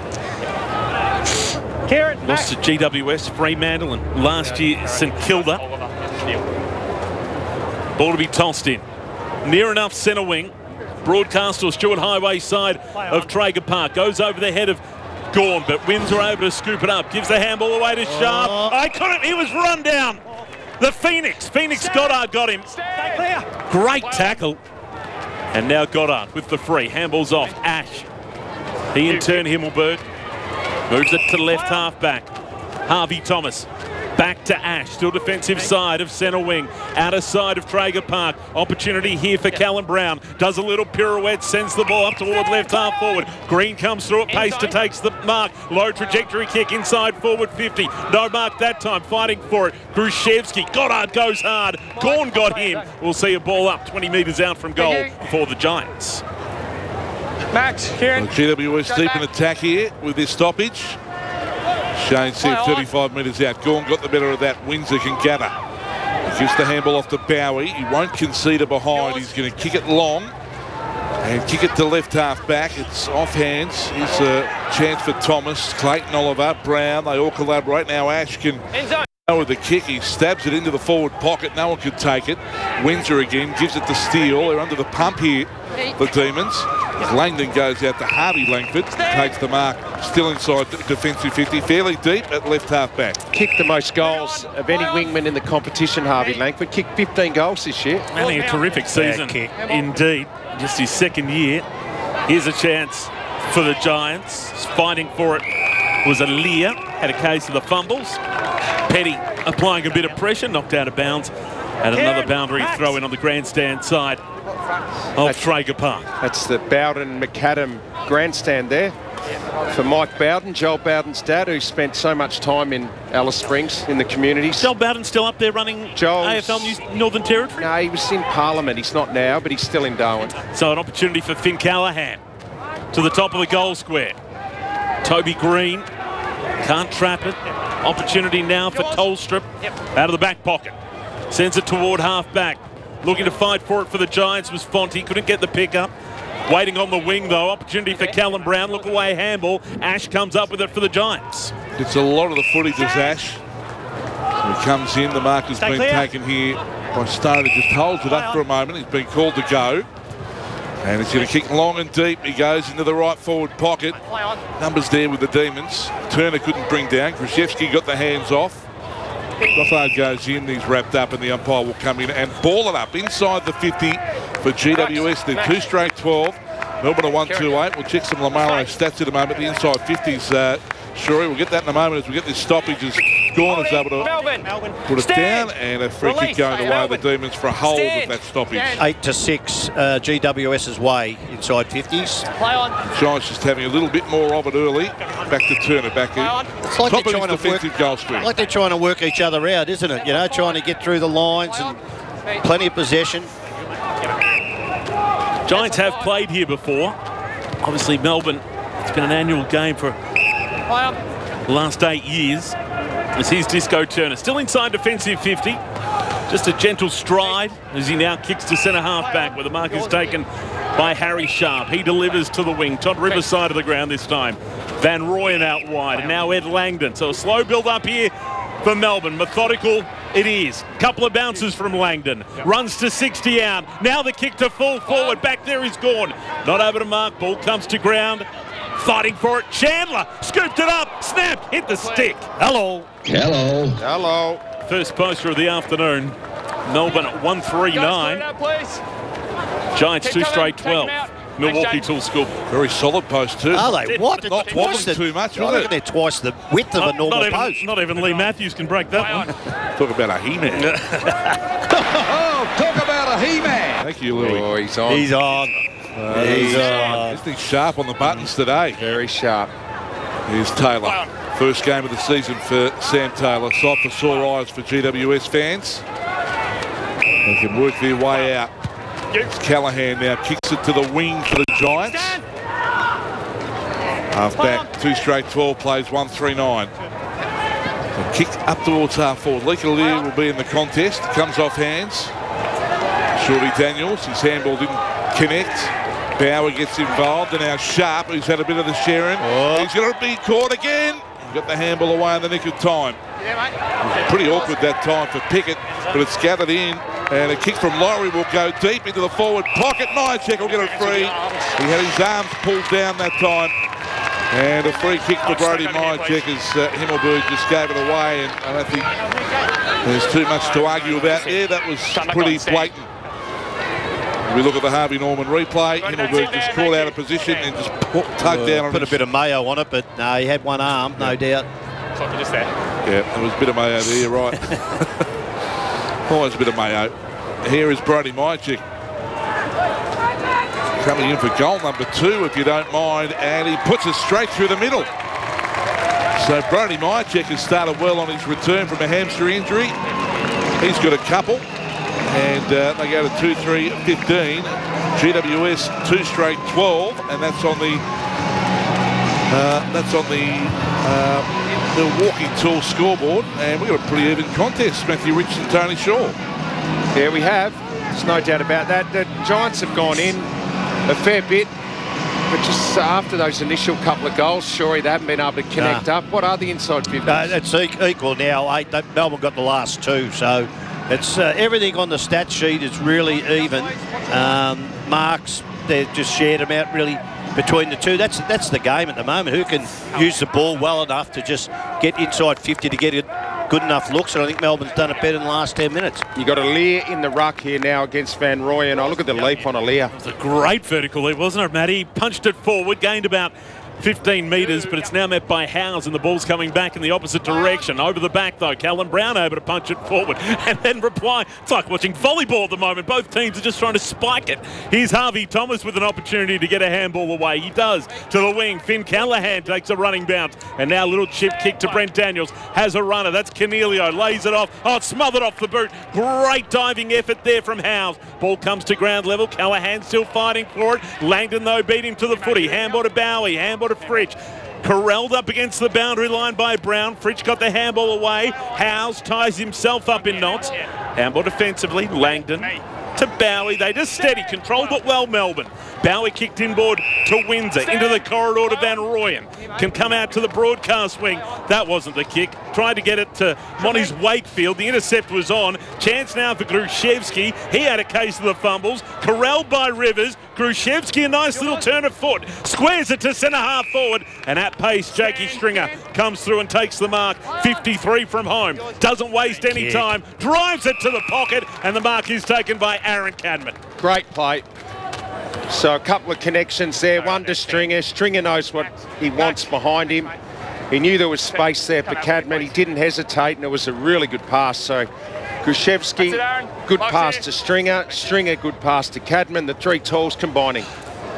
[SPEAKER 5] Lost to G W S, Fremantle, and last year St Kilda. Ball to be tossed in. Near enough centre wing. Broadcast or Stuart Highway side of Traeger Park. Goes over the head of Gawn, but Windsor able to scoop it up. Gives the handball away to Sharp. Oh. I couldn't, he was run down. The Phoenix. Phoenix Goddard got him. Great tackle. And now Goddard with the free. Handball's off. Ash. He in turn, Himmelberg. Moves it to left half back. Harvey Thomas. Back to Ash, still defensive side of centre wing. Outer side of Traeger Park. Opportunity here for Callum Brown. Does a little pirouette, sends the ball up toward left half forward. Green comes through at pace to takes the mark. Low trajectory kick inside forward fifty. No mark that time, fighting for it. Grushevsky, Goddard goes hard. Gawn got him. We'll see a ball up twenty metres out from goal for the Giants.
[SPEAKER 7] Max, Kieran.
[SPEAKER 2] Well, G W S deep in attack here with this stoppage. Shane Siff thirty-five metres out. Gawn got the better of that. Windsor can gather. He gives the handball off to Bowie. He won't concede a behind. He's going to kick it long and kick it to left half back. It's off hands. Here's a chance for Thomas, Clayton Oliver, Brown. They all collaborate. Now Ash can go with the kick. He stabs it into the forward pocket. No one could take it. Windsor again gives it to Steele. They're under the pump here, the Demons. As Langdon goes out to Harvey Langford, takes the mark, still inside defensive fifty, fairly deep at left half back.
[SPEAKER 1] Kicked the most goals of any wingman in the competition, Harvey Langford. Kicked fifteen goals this year.
[SPEAKER 5] Only a terrific season, indeed. Just his second year. Here's a chance for the Giants. Fighting for it was Aaliyah. Had a case of the fumbles. Petty applying a bit of pressure, knocked out of bounds. And another boundary throw in on the grandstand side of Traeger Park.
[SPEAKER 1] That's the Bowden McAdam grandstand there for Mike Bowden, Joel Bowden's dad, who spent so much time in Alice Springs in the communities.
[SPEAKER 5] Joel Bowden still up there running
[SPEAKER 1] Joel's,
[SPEAKER 5] A F L News Northern Territory?
[SPEAKER 1] No, he was in Parliament. He's not now, but he's still in Darwin.
[SPEAKER 5] So an opportunity for Finn Callahan to the top of the goal square. Toby Green can't trap it. Opportunity now for Tolstrup out of the back pocket. Sends it toward half back. Looking to fight for it for the Giants was Fonte. Couldn't get the pickup. Waiting on the wing though. Opportunity for Callum Brown. Look away handball. Ash comes up with it for the Giants.
[SPEAKER 2] It's a lot of the footage is Ash. So he comes in. The mark has been taken here by Stoner. Just holds it up for a moment. He's been called to go. And he's going to kick long and deep. He goes into the right forward pocket. Numbers there with the Demons. Turner couldn't bring down. Grushevsky got the hands off. Gothard goes in, he's wrapped up, and the umpire will come in and ball it up inside the fifty for G W S. They're two straight twelve. Melbourne are one two eight. We'll check some Lamalo stats in a moment. The inside fifties, uh, sure, we'll get that in a moment as we get this stoppage as Gawn is able to put it down, and a free kick going away the Demons for a hold of that stoppage.
[SPEAKER 6] Eight to six, uh, G W S's way inside fifties.
[SPEAKER 2] Giants just having a little bit more of it early. Back to Turner, back in.
[SPEAKER 6] It's like
[SPEAKER 2] Top
[SPEAKER 6] they're
[SPEAKER 2] of
[SPEAKER 6] trying
[SPEAKER 2] his
[SPEAKER 6] to work,
[SPEAKER 2] defensive goal scoring.
[SPEAKER 6] like they're trying to work each other out, isn't it? You know, trying to get through the lines and plenty of possession.
[SPEAKER 5] Giants have played here before. Obviously Melbourne, it's been an annual game for the last eight years. As here's Disco Turner, still inside defensive fifty. Just a gentle stride as he now kicks to centre half back where the mark is taken by Harry Sharp. He delivers to the wing. Todd Rivers side of the ground this time. Van Rooyen out wide, and now Ed Langdon. So a slow build up here for Melbourne. Methodical it is. Couple of bounces from Langdon. Runs to sixty out. Now the kick to full forward. Back there is Gawn. Not over to mark. Ball comes to ground. Fighting for it. Chandler scooped it up. Snap. Hit the stick. Hello.
[SPEAKER 8] Hello.
[SPEAKER 1] Hello.
[SPEAKER 5] First poster of the afternoon. Melbourne at one three nine. Giants two straight twelve. Milwaukee till school.
[SPEAKER 2] Very solid post too.
[SPEAKER 6] Are they? What?
[SPEAKER 2] Not
[SPEAKER 6] Twice
[SPEAKER 2] wobbling
[SPEAKER 6] the,
[SPEAKER 2] too much,
[SPEAKER 6] I
[SPEAKER 2] was
[SPEAKER 6] reckon
[SPEAKER 2] it?
[SPEAKER 6] they're twice the width of a
[SPEAKER 5] Not,
[SPEAKER 6] normal
[SPEAKER 5] not even,
[SPEAKER 6] post.
[SPEAKER 5] not even Lee Matthews can break that one.
[SPEAKER 2] Talk about a He-Man.
[SPEAKER 8] Oh, talk about a He-Man.
[SPEAKER 2] Thank you, Louis.
[SPEAKER 1] Oh, he's on.
[SPEAKER 6] He's on.
[SPEAKER 2] Uh,
[SPEAKER 6] He's on.
[SPEAKER 2] Isn't he sharp on the buttons today?
[SPEAKER 1] Very sharp.
[SPEAKER 2] Here's Taylor. First game of the season for Sam Taylor. Sight for sore eyes for G W S fans. They can work their way out. It's Callahan now kicks it to the wing for the Giants. Half back, two straight twelve plays, one three nine. A kick up towards half forward. Leaker will be in the contest. Comes off hands. Shorty Daniels, his handball didn't connect. Bauer gets involved, and now Sharp, who's had a bit of the sharing.
[SPEAKER 6] Oh.
[SPEAKER 2] He's going to be caught again. Got the handball away in the nick of time. It was pretty awkward that time for Pickett, but it's gathered in. And a kick from Laurie will go deep into the forward pocket. Myercheck will get it free. He had his arms pulled down that time. And a free kick to Brody Myercheck as uh, Himmelberg just gave it away. And I don't think there's too much to argue about. Yeah, that was pretty blatant. We look at the Harvey Norman replay. Himmelberg just called out of position and just put, tugged down on
[SPEAKER 6] Put a
[SPEAKER 2] his,
[SPEAKER 6] bit of mayo on it, but no, he had one arm, no doubt.
[SPEAKER 2] Yeah, there was a bit of mayo there, you're right. Always a bit of mayo. Here is Brody Myercheck. Coming in for goal number two, if you don't mind, and he puts it straight through the middle. So Brody Myercheck has started well on his return from a hamstring injury. He's got a couple, and uh, they go to two three fifteen. G W S two straight twelve, and that's on the uh, that's on the uh, Milwaukee Tool scoreboard, and we've got a pretty even contest. Matthew Richards and Tony Shaw.
[SPEAKER 1] Yeah, we have. There's no doubt about that. The Giants have gone in a fair bit, but just after those initial couple of goals, surely they haven't been able to connect
[SPEAKER 6] Nah.
[SPEAKER 1] up. What are the inside fifties?
[SPEAKER 6] No, it's e- equal now. Eight, they, Melbourne got the last two, so it's uh, everything on the stat sheet is really even. Um, marks, they've just shared them out really between the two. That's that's the game at the moment. Who can use the ball well enough to just get inside fifty to get it good enough looks? And I think Melbourne's done it better in the last ten minutes.
[SPEAKER 1] You got a Lear in the ruck here now against Van Rooyen. Oh, look at the leap on a Lear.
[SPEAKER 5] It was a great vertical leap, wasn't it, Matty? He punched it forward, gained about fifteen metres, but it's now met by Howes, and the ball's coming back in the opposite direction. Over the back, though, Callan Brown able to punch it forward and then reply. It's like watching volleyball at the moment. Both teams are just trying to spike it. Here's Harvey Thomas with an opportunity to get a handball away. He does to the wing. Finn Callahan takes a running bounce, and now a little chip kick to Brent Daniels. Has a runner. That's Cornelio. Lays it off. Oh, it's smothered off the boot. Great diving effort there from Howes. Ball comes to ground level. Callahan still fighting for it. Langdon, though, beat him to the footy. Handball to Bowie. Handball to Fritsch. Corralled up against the boundary line by Brown. Fritsch got the handball away. Howes ties himself up in knots. Handball defensively. Langdon to Bowie. They just steady, controlled but well, Melbourne. Bowie kicked inboard to Windsor, into the corridor to Van Rooyen. Can come out to the broadcast wing. That wasn't the kick. Tried to get it to Monty's Wakefield. The intercept was on. Chance now for Grushevski. He had a case of the fumbles. Corralled by Rivers. Grushevski, a nice little turn of foot. Squares it to centre half forward. And at pace, Jakey Stringer comes through and takes the mark. fifty-three from home. Doesn't waste any time. Drives it to the pocket. And the mark is taken by Aaron Cadman.
[SPEAKER 1] Great play. So a couple of connections there. One to Stringer. Stringer knows what he wants behind him. He knew there was space there for Cadman. He didn't hesitate, and it was a really good pass. So Grushevski, good pass to Stringer. Stringer, good pass to Cadman. The three tools combining.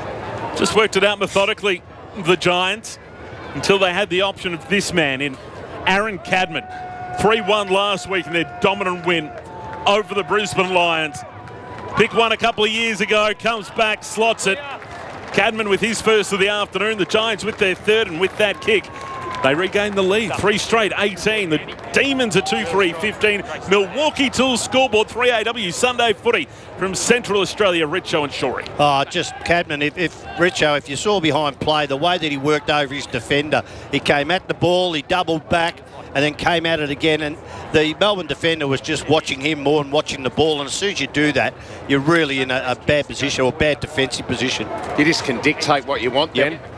[SPEAKER 5] Just worked it out methodically, the Giants, until they had the option of this man in Aaron Cadman. three one last week in their dominant win over the Brisbane Lions. Pick one a couple of years ago, comes back, slots it. Cadman with his first of the afternoon. The Giants with their third, and with that kick, they regain the lead. Three straight, eighteen. The Demons are two three fifteen. Milwaukee Tools scoreboard, three A W Sunday footy from Central Australia, Richo and Shorey.
[SPEAKER 6] Oh, just Cadman, if, if Richo, if you saw behind play, the way that he worked over his defender, he came at the ball, he doubled back, and then came at it again. And the Melbourne defender was just watching him more and watching the ball. And as soon as you do that, you're really in a, a bad position or bad defensive position.
[SPEAKER 1] You just can dictate what you want then.
[SPEAKER 6] Yep.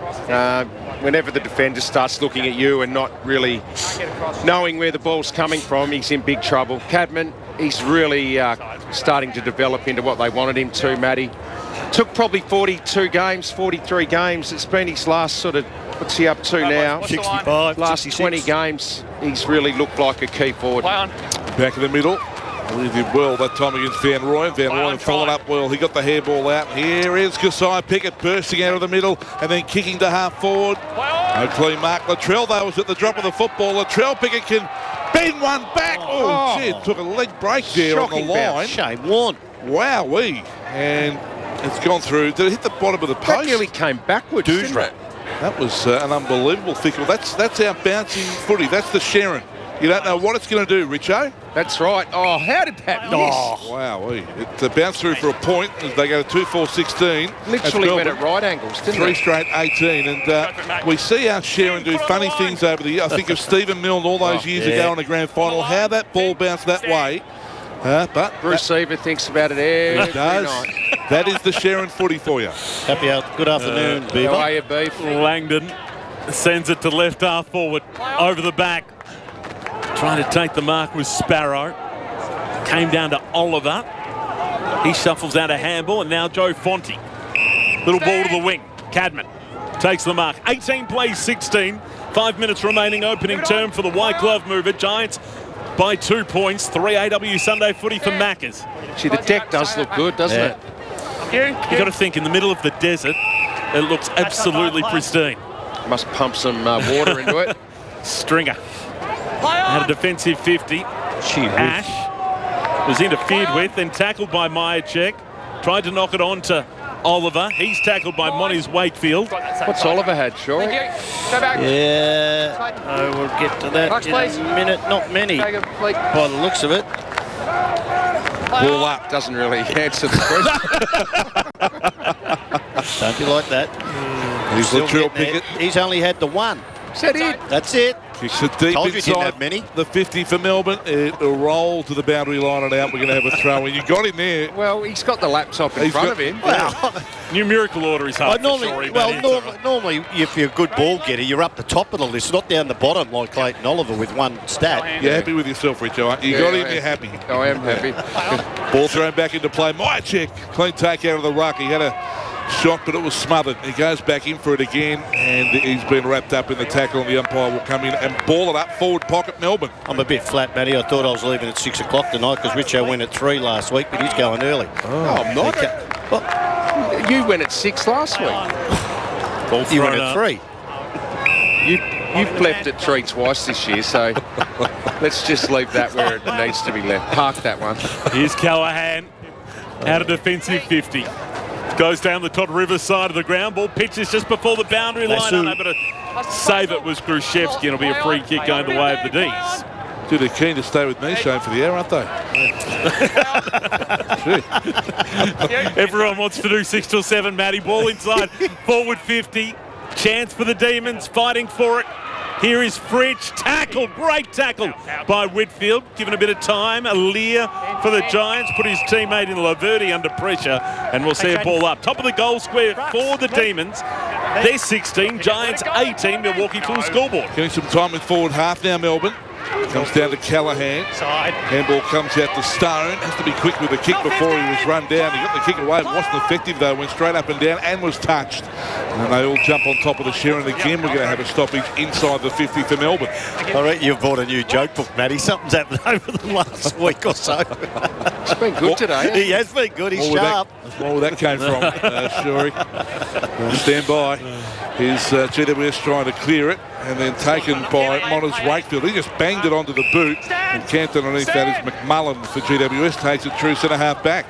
[SPEAKER 1] Uh, whenever the defender starts looking at you and not really knowing where the ball's coming from, he's in big trouble. Cadman, he's really uh, starting to develop into what they wanted him to, Matty. Took probably forty-two games, forty-three games. It's been his last sort of, what's he up to now?
[SPEAKER 6] sixty-five,
[SPEAKER 1] Last
[SPEAKER 6] sixty-six.
[SPEAKER 1] twenty games, he's really looked like a key forward.
[SPEAKER 2] Back in the middle. I believe he did well that time against Van Rooyen. Van Rooyen followed up well. He got the hairball out. Here is Kasai Pickett bursting out of the middle and then kicking to half forward. No clean mark. Latrell, though, was at the drop of the football. Latrell Pickett can bend one back. Oh,
[SPEAKER 1] Oh.
[SPEAKER 2] shit. Took a leg break there
[SPEAKER 1] Shocking
[SPEAKER 2] on the
[SPEAKER 1] bounce.
[SPEAKER 2] line.
[SPEAKER 6] Shane Warne.
[SPEAKER 2] Wowee. And it's gone through. Did it hit the bottom of the
[SPEAKER 1] That
[SPEAKER 2] post?
[SPEAKER 1] nearly came backwards, didn't it?
[SPEAKER 2] That was uh, an unbelievable thickle. That's that's our bouncing footy. That's the Sharon. You don't know what it's going to do, Richo.
[SPEAKER 1] That's right. Oh, how did that miss?
[SPEAKER 2] Oh, wow. It uh, bounced through for a point as they go to two four sixteen.
[SPEAKER 1] Literally went at right angles, didn't
[SPEAKER 2] Three
[SPEAKER 1] it?
[SPEAKER 2] straight eighteen. And uh, we see our Sharon do funny things over the year. I think of Stephen Milne all those
[SPEAKER 1] Oh,
[SPEAKER 2] years
[SPEAKER 6] yeah.
[SPEAKER 2] ago in the grand final, how that ball bounced that way. Uh, but
[SPEAKER 1] Bruce Seaver thinks about it every
[SPEAKER 2] that does.
[SPEAKER 1] night.
[SPEAKER 2] That is the Sharon footy for you.
[SPEAKER 6] Happy out. Good afternoon,
[SPEAKER 1] How
[SPEAKER 6] Beaver.
[SPEAKER 1] are you, Beef?
[SPEAKER 5] Langdon sends it to left half forward, over the back. Trying to take the mark was Sparrow. Came down to Oliver. He shuffles out a handball, and now Joe Fonte. Little ball to the wing. Cadman takes the mark. eighteen plays sixteen. Five minutes remaining opening term for the white glove mover. Giants by two points. three A W Sunday footy for Maccas.
[SPEAKER 1] Gee, the deck does look good, doesn't
[SPEAKER 6] Yeah.
[SPEAKER 1] it?
[SPEAKER 5] You got to think, in the middle of the desert, it looks absolutely pristine.
[SPEAKER 1] Must pump some uh, water into it.
[SPEAKER 5] Stringer had a defensive fifty. Ash was interfered with, then tackled by Myercheck. Tried to knock it on to Oliver. He's tackled by Moniz Wakefield.
[SPEAKER 1] What's Oliver had, sure?
[SPEAKER 6] Yeah, I will get to that
[SPEAKER 7] Box,
[SPEAKER 6] in
[SPEAKER 7] please.
[SPEAKER 6] a minute. Not many, by the looks of it.
[SPEAKER 1] Ball up doesn't really answer the question.
[SPEAKER 6] Don't you like that?
[SPEAKER 2] He's
[SPEAKER 6] Still
[SPEAKER 2] Latrell
[SPEAKER 6] getting there.
[SPEAKER 2] Pickett.
[SPEAKER 6] He's only had the one.
[SPEAKER 1] Is that it?
[SPEAKER 6] That's it.
[SPEAKER 2] Kicks it deep
[SPEAKER 6] Told you he didn't
[SPEAKER 2] inside
[SPEAKER 6] have many.
[SPEAKER 2] the fifty for Melbourne. It'll roll to the boundary line and out. We're going to have a throw in. You got him there.
[SPEAKER 1] Well, he's got the laptop in
[SPEAKER 2] He's
[SPEAKER 1] front
[SPEAKER 2] got-
[SPEAKER 1] of him.
[SPEAKER 6] Well,
[SPEAKER 5] Numerical order is
[SPEAKER 6] well,
[SPEAKER 5] hard for
[SPEAKER 6] normally,
[SPEAKER 5] Shorey,
[SPEAKER 6] well,
[SPEAKER 5] but
[SPEAKER 6] norm,
[SPEAKER 5] it's,
[SPEAKER 6] normally, if you're a good ball getter, you're up the top of the list, not down the bottom like Clayton Oliver with one stat.
[SPEAKER 2] You're happy with yourself, Richo, aren't you? You
[SPEAKER 1] Yeah,
[SPEAKER 2] got him,
[SPEAKER 1] I
[SPEAKER 2] you're happy.
[SPEAKER 1] I am happy.
[SPEAKER 2] Ball thrown back into play. Myercheck, clean take out of the ruck. He had a shot, but it was smothered. He goes back in for it again, and he's been wrapped up in the tackle, and the umpire will come in and ball it up forward pocket Melbourne.
[SPEAKER 6] I'm a bit flat, Matty. I thought I was leaving at six o'clock tonight because Richo went at three last week, but he's going early.
[SPEAKER 1] Oh, I'm not.
[SPEAKER 6] Well,
[SPEAKER 1] You went at six last week.
[SPEAKER 5] Ball
[SPEAKER 6] you
[SPEAKER 5] thrown
[SPEAKER 6] went
[SPEAKER 5] up.
[SPEAKER 6] at three.
[SPEAKER 1] You, you've left at three twice this year, so let's just leave that where it needs to be left. Park that one.
[SPEAKER 5] Here's Callahan out of defensive fifty. Goes down the Todd Rivers side of the ground. Ball pitches just before the boundary line.
[SPEAKER 6] Lasso.
[SPEAKER 5] Unable to save it was Grushevsky, and it'll be a free kick going the way of the D's.
[SPEAKER 2] Dude, they're keen to stay with me, Shane, for the hour, aren't they?
[SPEAKER 5] Everyone wants to do six till seven, Matty. Ball inside, forward fifty. Chance for the Demons, fighting for it. Here is Fritsch, tackle, great tackle by Whitfield, given a bit of time. A leer for the Giants, put his teammate in Laverde under pressure, and we'll see a ball up. Top of the goal square for the Demons. They're sixteen, Giants eighteen, Milwaukee full scoreboard.
[SPEAKER 2] Getting some time in forward half now, Melbourne. Comes down to Callahan. Handball comes out to Stone. Has to be quick with the kick before he was run down. He got the kick away. It wasn't effective, though. Went straight up and down and was touched. And they all jump on top of the Sharon again. We're going to have a stoppage inside the fifty for Melbourne.
[SPEAKER 6] I reckon you've bought a new joke book, Matty. Something's happened over the last week or so.
[SPEAKER 1] It's been good today.
[SPEAKER 6] He has been good. He's
[SPEAKER 2] More where
[SPEAKER 6] sharp.
[SPEAKER 2] that, more where that came from, uh, Shorey. Stand by. Here's uh, G W S trying to clear it, and then taken by Moniz Wakefield. He just banged it onto the boot, and camped underneath that is McMullen for G W S. Takes it true centre half back.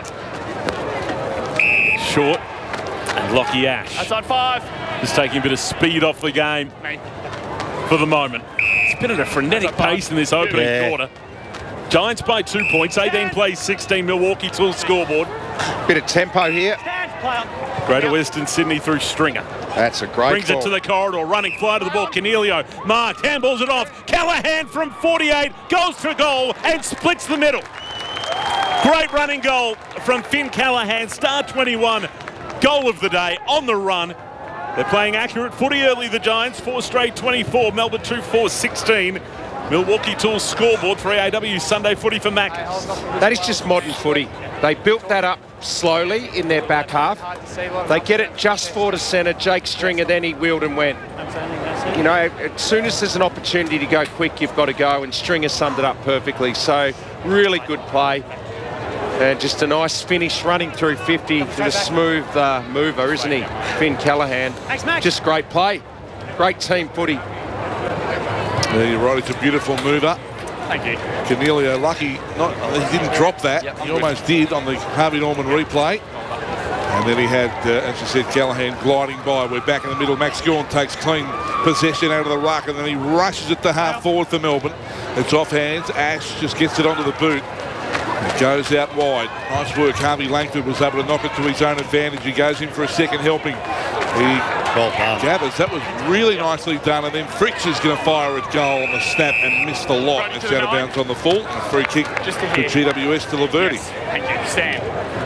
[SPEAKER 5] Short, and Lockie Ash.
[SPEAKER 7] That's on five.
[SPEAKER 5] Just taking a bit of speed off the game for the moment. It's been at a frenetic pace in this opening
[SPEAKER 6] Yeah.
[SPEAKER 5] quarter. Giants by two points, eighteen plays sixteen, Milwaukee full scoreboard.
[SPEAKER 1] Bit of tempo here.
[SPEAKER 5] Greater Western Sydney through Stringer.
[SPEAKER 1] That's a great
[SPEAKER 5] Brings
[SPEAKER 1] ball.
[SPEAKER 5] it to the corridor, running fly to the ball. Cornelio marked, handballs it off. Callahan from forty-eight goes for goal and splits the middle. Great running goal from Finn Callahan, star twenty-one, goal of the day on the run. They're playing accurate footy early, the Giants. Four straight twenty-four. Melbourne two four sixteen. Milwaukee Tools scoreboard for A A W Sunday footy for Mac.
[SPEAKER 1] That is just modern footy. They built that up slowly in their back half. They get it just for to centre. Jake Stringer, then he wheeled and went. You know, as soon as there's an opportunity to go quick, you've got to go, and Stringer summed it up perfectly. So, really good play. And just a nice finish running through fifty with a smooth uh, mover, isn't he? Finn Callahan. Just great play. Great team footy.
[SPEAKER 2] Yeah, you're right, it's a beautiful mover.
[SPEAKER 5] Thank you.
[SPEAKER 2] Cornelio lucky, not, he didn't drop that.
[SPEAKER 5] Yep,
[SPEAKER 2] he almost did on the Harvey Norman replay. And then he had, uh, as you said, Callahan gliding by. We're back in the middle. Max Gawn takes clean possession out of the ruck, and then he rushes it to half forward for Melbourne. It's off hands. Ash just gets it onto the boot. It goes out wide. Nice work. Harvey Langford was able to knock it to his own advantage. He goes in for a second helping. He
[SPEAKER 6] Well done.
[SPEAKER 2] gathers. That was really nicely done. And then Fritsch is going to fire a goal on the snap and miss the lot. It's out of bounds on the full. A free kick
[SPEAKER 7] Just
[SPEAKER 2] to G W S to Laverty.
[SPEAKER 7] Yes. Thank you. Stand.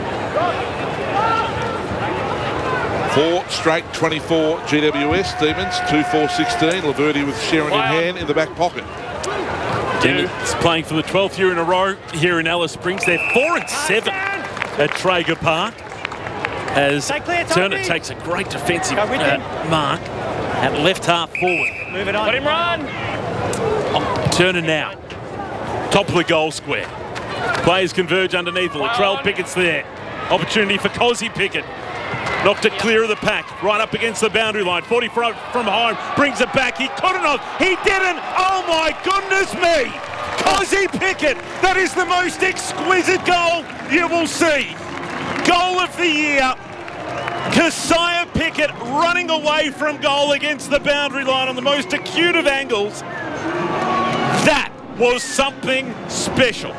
[SPEAKER 2] Four straight twenty-four G W S Demons. two four sixteen. Laverty with Sharon in hand in the back pocket.
[SPEAKER 5] Demons playing for the twelfth year in a row here in Alice Springs. They're four and seven at Traeger Park. As Turner takes a great defensive uh, mark at left half forward.
[SPEAKER 7] Move it on. Let him run.
[SPEAKER 5] Oh, Turner now. Top of the goal square. Players converge underneath. Latrell Pickett's there. Opportunity for Cozzy Pickett. Knocked it clear of the pack. Right up against the boundary line. forty from home. Brings it back. He couldn't have. He didn't. Oh my goodness me. Cozzy Pickett. That is the most exquisite goal you will see. Goal of the year. Keziah Pickett running away from goal against the boundary line on the most acute of angles. That was something special.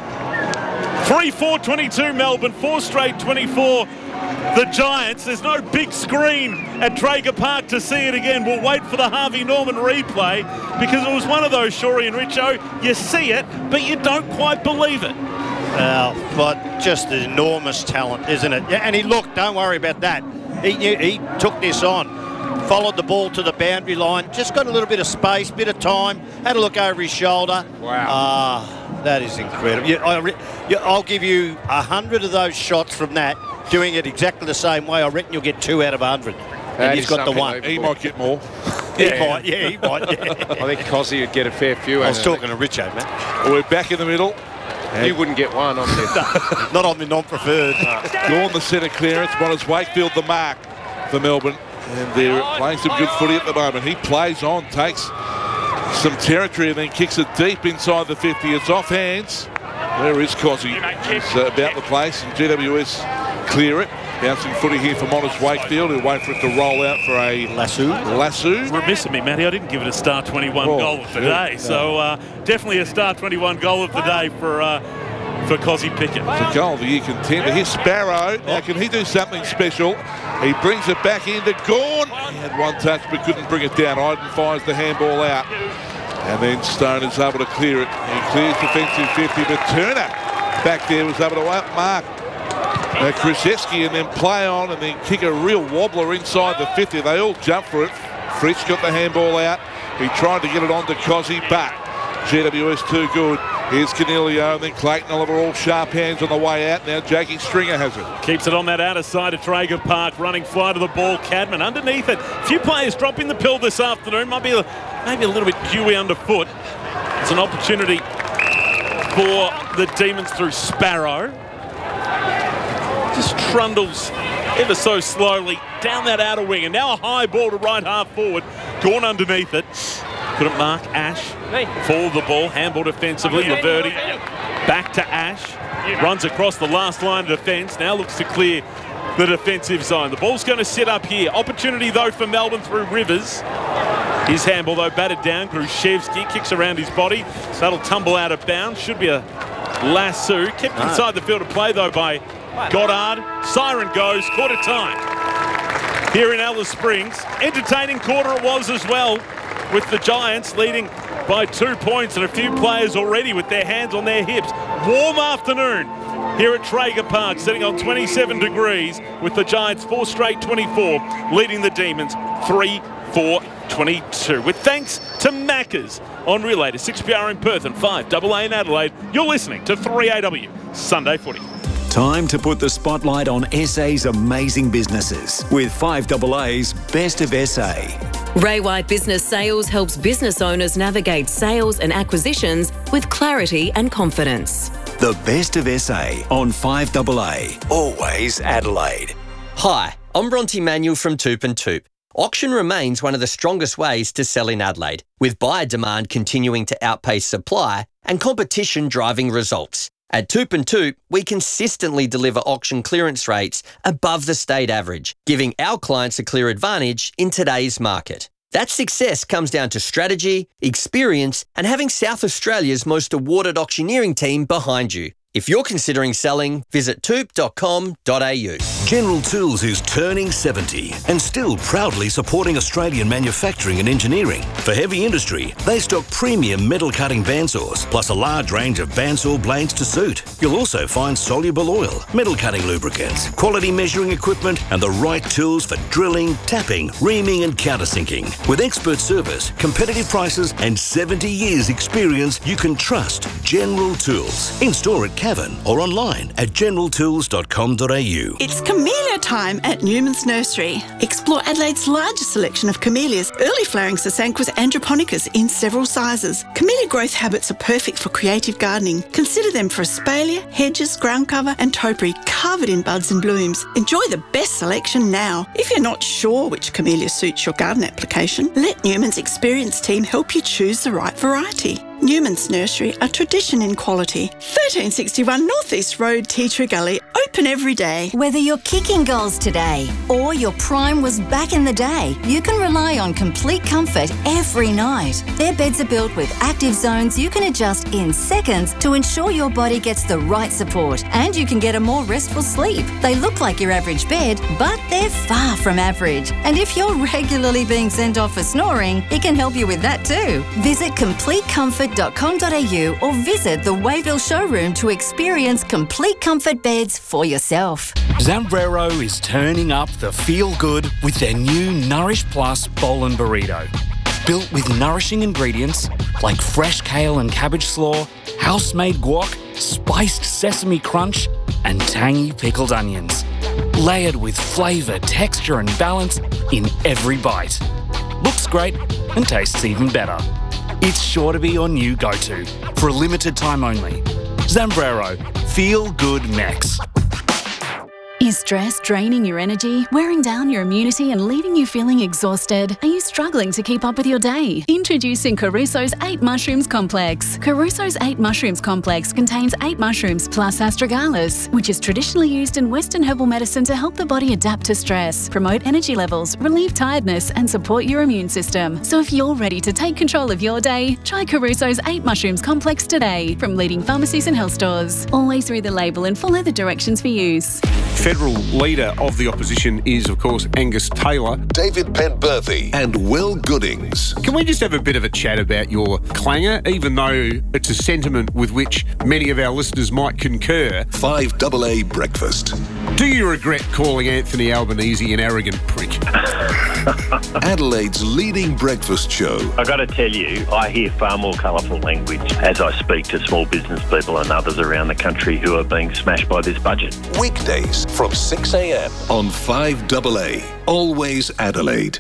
[SPEAKER 5] three four twenty-two Melbourne, four straight twenty-four the Giants. There's no big screen at Traeger Park to see it again. We'll wait for the Harvey Norman replay because it was one of those, Shorey and Richo, you see it, but you don't quite believe it.
[SPEAKER 6] Well, but just an enormous talent, isn't it? Yeah, and he looked, don't worry about that. He, he, he took this on, followed the ball to the boundary line, just got a little bit of space, bit of time, had a look over his shoulder.
[SPEAKER 1] Wow.
[SPEAKER 6] Ah, that is incredible. You, I, you, I'll give you a hundred of those shots from that, doing it exactly the same way. I reckon you'll get two out of a hundred. And
[SPEAKER 1] That
[SPEAKER 6] he's
[SPEAKER 1] is
[SPEAKER 6] got the
[SPEAKER 1] something
[SPEAKER 6] one.
[SPEAKER 1] over-
[SPEAKER 2] He might get more.
[SPEAKER 6] He
[SPEAKER 1] Yeah.
[SPEAKER 6] might, yeah, he might. Yeah.
[SPEAKER 1] I think Cozzy would get a fair few.
[SPEAKER 6] I was
[SPEAKER 1] out of
[SPEAKER 6] talking to Richo, man.
[SPEAKER 2] We're back in the middle.
[SPEAKER 1] it. He wouldn't get one on this.
[SPEAKER 6] Not on the non-preferred.
[SPEAKER 2] Gawn the centre clearance. Mona's Wakefield the mark for Melbourne. And they're playing some good footy at the moment. He plays on, takes some territory and then kicks it deep inside the fifty. It's off hands. There is Cozzy. He's uh, about the place, and G W S clear it. Bouncing footy here for Mona's Wakefield. He'll wait for it to roll out for a
[SPEAKER 6] Lasso.
[SPEAKER 2] lasso.
[SPEAKER 5] Remiss of me, Matty. I didn't give it a star twenty-one
[SPEAKER 2] Oh,
[SPEAKER 5] goal of the
[SPEAKER 2] yeah.
[SPEAKER 5] day. So uh, definitely a star twenty-one goal of the day for uh, for Cozzy Pickett.
[SPEAKER 2] The goal of the year contender. Here's Sparrow. Now, can he do something special? He brings it back into Gawn. He had one touch but couldn't bring it down. Iden fires the handball out. And then Stone is able to clear it. He clears defensive fifty, but Turner back there was able to outmark uh, Krzyzewski and then play on and then kick a real wobbler inside the fifty. They all jump for it. Fritsch got the handball out. He tried to get it on to Cozzy, but G W S too good. Here's Cornelio and then Clayton Oliver, all sharp hands on the way out. Now Jakey Stringer has it.
[SPEAKER 5] Keeps it on that outer side of Traeger Park, running fly to the ball. Cadman underneath it. A few players dropping the pill this afternoon. Might be a, maybe a little bit dewy underfoot. It's an opportunity for the Demons through Sparrow. Just trundles ever so slowly down that outer wing. And now a high ball to right half forward. Gawn underneath it. Couldn't mark Ash. Fall the ball. Handball defensively. Laverty back to Ash. Runs across the last line of defence. Now looks to clear the defensive zone. The ball's going to sit up here. Opportunity though for Melbourne through Rivers. His handball though battered down. Grushevski kicks around his body. So that'll tumble out of bounds. Should be a lasso. Kept inside the field of play though by Goddard. Siren goes. Quarter time here in Alice Springs. Entertaining quarter it was as well, with the Giants leading by two points and a few players already with their hands on their hips. Warm afternoon here at Traeger Park, sitting on twenty-seven degrees, with the Giants four straight twenty-four, leading the Demons three four twenty-two. With thanks to Macca's on Relay to six P R in Perth and five A A in Adelaide, you're listening to three A W Sunday Footy.
[SPEAKER 9] Time to put the spotlight on S A's amazing businesses with five A A's Best of S A.
[SPEAKER 10] Ray White Business Sales helps business owners navigate sales and acquisitions with clarity and confidence.
[SPEAKER 9] The Best of S A on five A A, always Adelaide.
[SPEAKER 11] Hi, I'm Bronte Manuel from Toop and Toop. Auction remains one of the strongest ways to sell in Adelaide, with buyer demand continuing to outpace supply and competition driving results. At Toop and Toop, we consistently deliver auction clearance rates above the state average, giving our clients a clear advantage in today's market. That success comes down to strategy, experience, and having South Australia's most awarded auctioneering team behind you. If you're considering selling, visit toop dot com dot a u.
[SPEAKER 12] General Tools is turning seventy and still proudly supporting Australian manufacturing and engineering. For heavy industry, they stock premium metal cutting bandsaws, plus a large range of bandsaw blades to suit. You'll also find soluble oil, metal cutting lubricants, quality measuring equipment, and the right tools for drilling, tapping, reaming, and countersinking. With expert service, competitive prices, and seventy years experience, you can trust General Tools. In store at Cavan or online at general tools dot com dot a u.
[SPEAKER 13] It's camellia time at Newman's Nursery. Explore Adelaide's largest selection of camellias, early flowering Sasanquas androponicus in several sizes. Camellia growth habits are perfect for creative gardening. Consider them for espalier, hedges, ground cover and topiary covered in buds and blooms. Enjoy the best selection now. If you're not sure which camellia suits your garden application, let Newman's experienced team help you choose the right variety. Newman's Nursery, a tradition in quality. thirteen sixty-one North East Road, Tea Tree Gully, open every day.
[SPEAKER 14] Whether you're kicking goals today or your prime was back in the day, you can rely on complete comfort every night. Their beds are built with active zones you can adjust in seconds to ensure your body gets the right support and you can get a more restful sleep. They look like your average bed, but they're far from average. And if you're regularly being sent off for snoring, it can help you with that too. Visit complete comfort dot com dot a u or visit the Wayville showroom to experience complete comfort beds for yourself.
[SPEAKER 15] Zambrero is turning up the feel-good with their new Nourish Plus Bowl and Burrito. Built with nourishing ingredients like fresh kale and cabbage slaw, house-made guac, spiced sesame crunch, and tangy pickled onions. Layered with flavour, texture and balance in every bite. Looks great and tastes even better. It's sure to be your new go-to for a limited time only. Zambrero, feel good Mex.
[SPEAKER 16] Is stress draining your energy, wearing down your immunity and leaving you feeling exhausted? Are you struggling to keep up with your day? Introducing Caruso's eight Mushrooms Complex. Caruso's eight Mushrooms Complex contains eight mushrooms plus astragalus, which is traditionally used in Western herbal medicine to help the body adapt to stress, promote energy levels, relieve tiredness and support your immune system. So if you're ready to take control of your day, try Caruso's eight Mushrooms Complex today from leading pharmacies and health stores. Always read the label and follow the directions for use.
[SPEAKER 17] Federal leader of the opposition is, of course, Angus Taylor.
[SPEAKER 18] David Penberthy and Will Goodings.
[SPEAKER 17] Can we just have a bit of a chat about your clanger, even though it's a sentiment with which many of our listeners might concur?
[SPEAKER 18] five A A Breakfast.
[SPEAKER 17] Do you regret calling Anthony Albanese an arrogant prick?
[SPEAKER 18] Adelaide's leading breakfast show.
[SPEAKER 19] I've got to tell you, I hear far more colourful language as I speak to small business people and others around the country who are being smashed by this budget.
[SPEAKER 18] Weekdays from six a m on five A A, always Adelaide.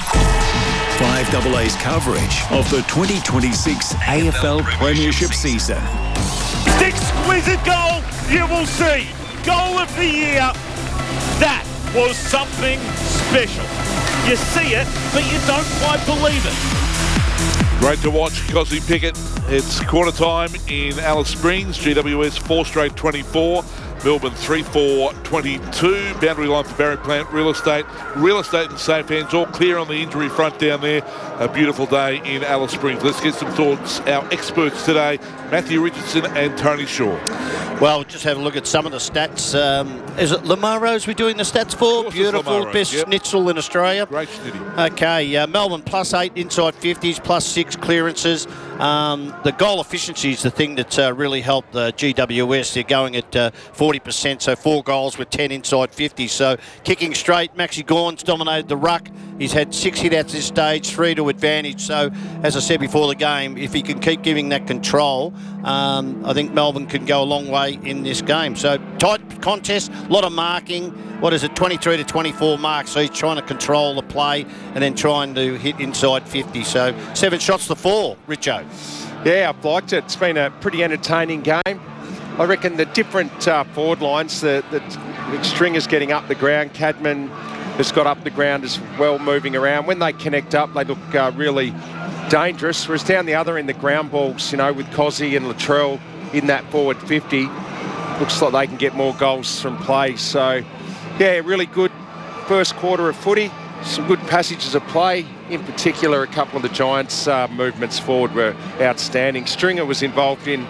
[SPEAKER 9] five A A's coverage of the twenty twenty-six A F L Premiership season.
[SPEAKER 5] Exquisite goal, you will see. Goal of the year. That was something special. You see it, but you don't quite believe it.
[SPEAKER 2] Great to watch Cosy Pickett. It's quarter time in Alice Springs. G W S four straight twenty-four. Melbourne three four twenty-two. Boundary line for Barry Plant Real Estate. Real estate in safe hands. All clear on the injury front down there. A beautiful day in Alice Springs. Let's get some thoughts. Our experts today, Matthew Richardson and Tony Shaw.
[SPEAKER 6] Well, just have a look at some of the stats. Um, is it Lamaro's we're doing the stats for? Beautiful, best yep. schnitzel in Australia.
[SPEAKER 2] Great schnitty.
[SPEAKER 6] Okay, uh, Melbourne plus eight inside fifties, plus six clearances. Um, the goal efficiency is the thing that's uh, really helped the G W S. They're going at uh, forty percent, so four goals with ten inside fifty. So kicking straight, Maxi Gawn's dominated the ruck. He's had six hit-outs this stage, three to advantage. So, as I said before the game, if he can keep giving that control, um, I think Melbourne can go a long way in this game. So, tight contest, a lot of marking. What is it, twenty-three to twenty-four marks. So, he's trying to control the play and then trying to hit inside fifty. So, seven shots to four, Richo.
[SPEAKER 1] Yeah, I've liked it. It's been a pretty entertaining game. I reckon the different uh, forward lines, the, the, the stringers getting up the ground, Cadman has got up the ground as well, moving around. When they connect up, they look uh, really dangerous. Whereas down the other end, the ground balls, you know, with Cozzy and Latrell in that forward fifty, looks like they can get more goals from play. So, yeah, really good first quarter of footy. Some good passages of play. In particular, a couple of the Giants' uh, movements forward were outstanding. Stringer was involved in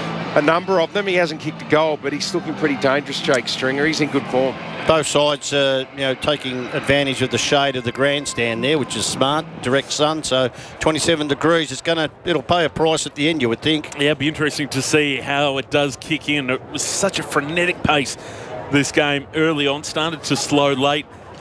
[SPEAKER 1] a number of them. He hasn't kicked a goal, but he's looking pretty dangerous, Jake Stringer. He's in good form.
[SPEAKER 6] Both sides, uh, you know, taking advantage of the shade of the grandstand there, which is smart. Direct sun, so twenty-seven degrees. It's gonna, it'll pay a price at the end, you would think.
[SPEAKER 5] Yeah, it'd be interesting to see how it does kick in. It was such a frenetic pace, this game early on. Started to slow late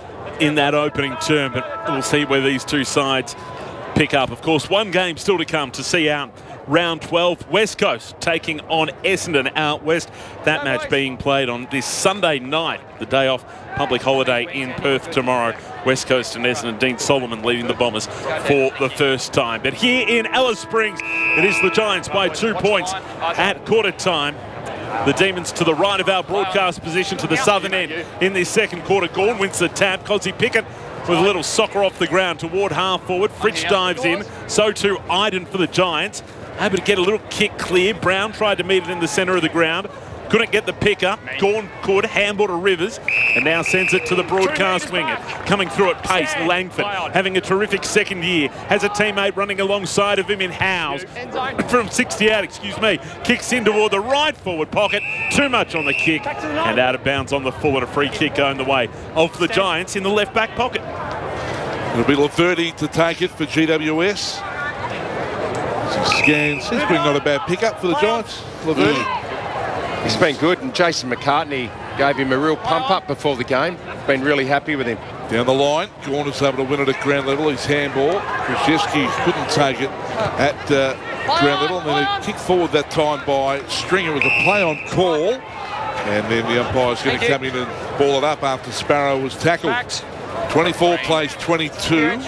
[SPEAKER 5] in that opening term, but we'll see where these two sides pick up. Of course, one game still to come to see out round twelve. West Coast taking on Essendon out west. That match being played on this Sunday night, the day off public holiday in Perth tomorrow. West Coast and Essendon. Dean Solomon leading the Bombers for the first time. But here in Alice Springs, it is the Giants by two points at quarter time. The Demons to the right of our broadcast position to the southern end in this second quarter. Gawn wins the tap. Cozzy Pickett with a little soccer off the ground toward half forward. Fritsch dives in. So too Iden for the Giants. Able to get a little kick clear. Brown tried to meet it in the centre of the ground. Couldn't get the pick up. Gawn could. Handball to Rivers. And now sends it to the broadcast winger. Coming through at pace, Langford. Having a terrific second year. Has a teammate running alongside of him in Howes. From sixty out, excuse me. Kicks in toward the right forward pocket. Too much on the kick. And out of bounds on the full, and a free kick going the way of the Giants in the left back pocket.
[SPEAKER 2] It'll be Laverty to take it for G W S. Scans. He's been not a bad pickup for the Giants. Laverty.
[SPEAKER 1] Mm. He's been good, and Jason McCartney gave him a real pump up before the game. Been really happy with him.
[SPEAKER 2] Down the line, Gawn is able to win it at ground level. His handball. Krzyzewski couldn't take it at uh, ground level, and then a kick forward that time by Stringer. It was a play on call, and then the umpire's going to come in and ball it up after Sparrow was tackled. twenty-four plays twenty-two.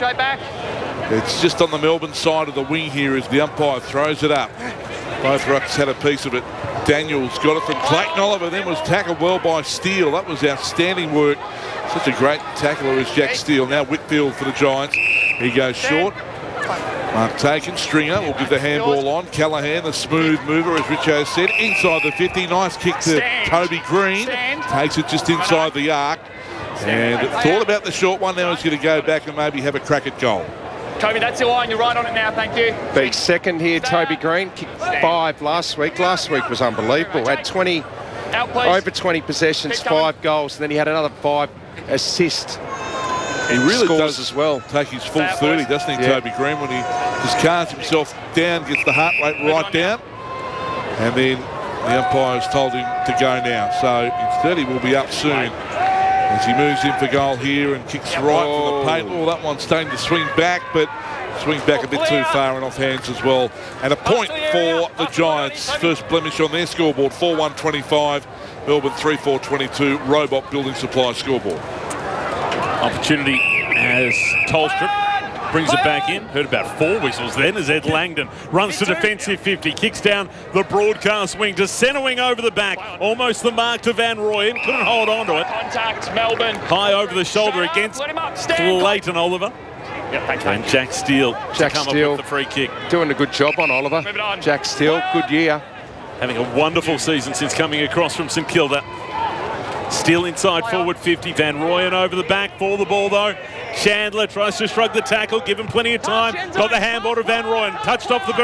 [SPEAKER 2] It's just on the Melbourne side of the wing here as the umpire throws it up. Both rucks had a piece of it. Daniels got it from Clayton Oliver, then was tackled well by Steele. That was outstanding work. Such a great tackler as Jack Steele. Now Whitfield for the Giants. He goes short. Mark taken. Stringer will give the handball on. Callaghan, the smooth mover, as Richo said, inside the fifty. Nice kick to Stand. Toby Green. Stand. Takes it just inside the arc. Stand. And thought about the short one. Now he's going to go back and maybe have a crack at goal.
[SPEAKER 7] Toby, that's your line. You're right on it now. Thank you.
[SPEAKER 1] Big second here, Toby Green. Kicked five last week. Last week was unbelievable. Had twenty, over twenty possessions, five goals, and then he had another five assists.
[SPEAKER 2] He really
[SPEAKER 1] scores
[SPEAKER 2] does
[SPEAKER 1] as well.
[SPEAKER 2] Take his full thirty, doesn't he,
[SPEAKER 1] yeah.
[SPEAKER 2] Toby Green, when he just calms himself down, gets the heart rate right down, and then the umpire's told him to go now. So instead he will be up soon as he moves in for goal here and kicks right
[SPEAKER 1] oh.
[SPEAKER 2] from the paint. Oh, that one's starting to swing back, but swings back a bit too far and off hands as well. And a point for the Giants. First blemish on their scoreboard, four one twenty-five. Melbourne three four twenty-two. Robot Building Supply scoreboard.
[SPEAKER 5] Opportunity as Tolstrup brings it back in. Heard about four whistles then as Ed Langdon runs to defensive fifty. Kicks down the broadcast wing to centre wing over the back. Almost the mark to Van Rooyen. Couldn't hold on to it.
[SPEAKER 7] Contact, Melbourne.
[SPEAKER 5] High over the shoulder against Clayton Oliver.
[SPEAKER 7] Yep, thanks,
[SPEAKER 5] and Jack Steele
[SPEAKER 1] Jack
[SPEAKER 5] to come
[SPEAKER 1] Steele
[SPEAKER 5] up with the free kick.
[SPEAKER 1] Doing a good job on Oliver. Jack Steele, good year.
[SPEAKER 5] Having a wonderful season since coming across from St Kilda. Steele inside forward fifty. Van Rooyen over the back for the ball though. Chandler tries to shrug the tackle, give him plenty of time. Got the handball to Van Rooyen. Touched off the boot.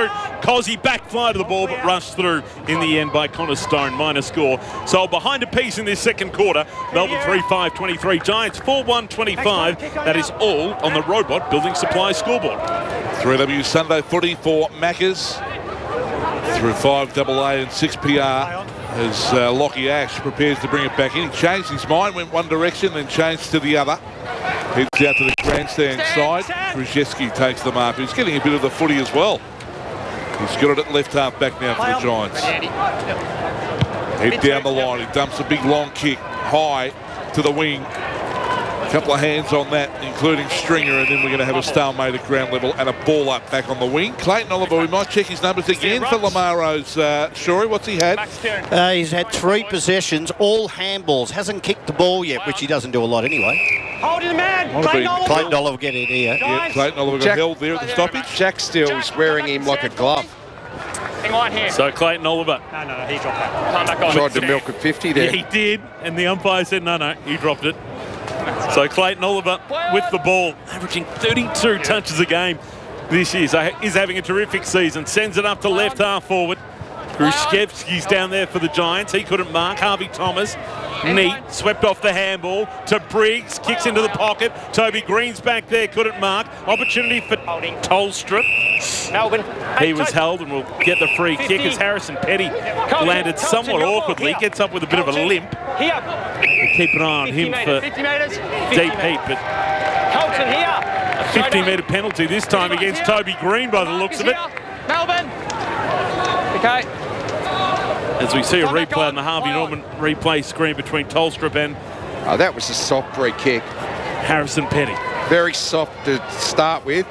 [SPEAKER 5] Cozzy back fly to the ball, but rushed through in the end by Connor Stone. Minor score. So behind a piece in this second quarter. Melbourne three five twenty-three. Giants four one twenty-five. That is all on the Robot Building Supply scoreboard.
[SPEAKER 2] three W Sunday footy for Maccas through five A A and six P R as uh, Lockie Ash prepares to bring it back in. He changed his mind, went one direction, then changed to the other. Heads out to the grandstand side. Krzyzewski takes the mark. He's getting a bit of the footy as well. He's got it at left half back now for the Giants. Head down the line. He dumps a big long kick high to the wing. A couple of hands on that, including Stringer, and then we're going to have a stalemate at ground level and a ball up back on the wing. Clayton Oliver, we might check his numbers again for Lamaro's. Uh, Shorey, what's he had?
[SPEAKER 6] Uh, he's had three possessions, all handballs. Hasn't kicked the ball yet, which he doesn't do a lot anyway.
[SPEAKER 20] Holding the man.
[SPEAKER 6] Clayton Oliver. Clayton Oliver get in here.
[SPEAKER 2] Yeah, Clayton Oliver got
[SPEAKER 1] Jack,
[SPEAKER 2] held there at the stoppage.
[SPEAKER 1] Jack Steele's wearing him like a glove.
[SPEAKER 5] So Clayton Oliver.
[SPEAKER 20] No, no, no, he dropped that. Come back on.
[SPEAKER 1] Tried to milk at fifty there.
[SPEAKER 5] Yeah, he did, and the umpire said no, no, he dropped it. So Clayton Oliver with the ball, averaging thirty-two touches a game this year. So he's having a terrific season. Sends it up to left half forward. Krzyzewski's down there for the Giants. He couldn't mark. Harvey Thomas, neat, swept off the handball to Briggs, kicks into the pocket. Toby Green's back there, couldn't mark. Opportunity for Tolstrup.
[SPEAKER 20] Melbourne.
[SPEAKER 5] He was held and will get the free kick as Harrison Petty landed somewhat awkwardly. Gets up with a bit of a limp.
[SPEAKER 20] Here.
[SPEAKER 5] We'll keep an eye on him for
[SPEAKER 20] fifty metres.
[SPEAKER 5] deep heat, but
[SPEAKER 20] Colton here.
[SPEAKER 5] a fifty metre penalty this time against Toby Green by the looks of it.
[SPEAKER 20] Melbourne. Okay.
[SPEAKER 5] As we see a replay on the Harvey Norman replay screen between Tolstrup and
[SPEAKER 1] Oh, that was a soft free kick.
[SPEAKER 5] Harrison Petty.
[SPEAKER 1] Very soft to start with.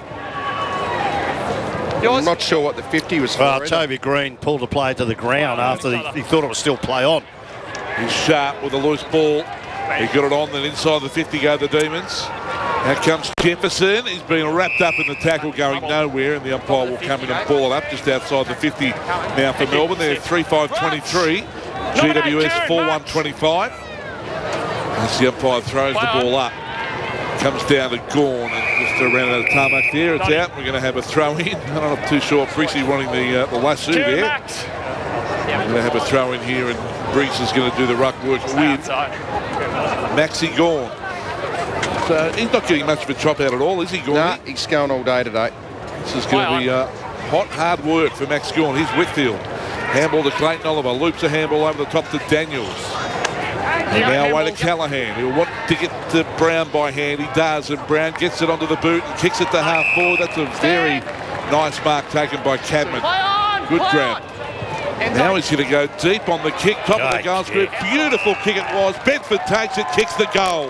[SPEAKER 1] I'm not sure what the fifty was for.
[SPEAKER 6] Well,
[SPEAKER 1] either.
[SPEAKER 6] Toby Green pulled the play to the ground after he, he thought it was still play on.
[SPEAKER 2] He's sharp with a loose ball. He got it on, then inside the fifty go the Demons. Out comes Jefferson. He's been wrapped up in the tackle, going nowhere, and the umpire will come in and ball it up just outside the fifty now for Melbourne. They're three five twenty-three. G W S four one twenty-five. As the umpire throws the ball up. Comes down to Gawn and just around out of tarmac there. It's out. We're going to have a throw in. I'm not too sure. Brissy wanting the, uh, the lasso there. We're going to have a throw in here, and Briggs is going to do the ruck work with Maxi Gawn. So he's not getting much of a chop out at all, is he, Gawn?
[SPEAKER 1] Nah, he's going all day today.
[SPEAKER 2] This is going to be uh, hot, hard work for Max Gawn. Here's Whitfield. Handball to Clayton Oliver. Loops a handball over the top to Daniels. And now away to Callahan. He'll want to get to Brown by hand. He does, and Brown gets it onto the boot and kicks it to half forward. That's a very nice mark taken by Cadman. Good grab. Now he's going to go deep on the kick, top of the goal square. Beautiful kick it was. Bedford takes it, kicks the goal.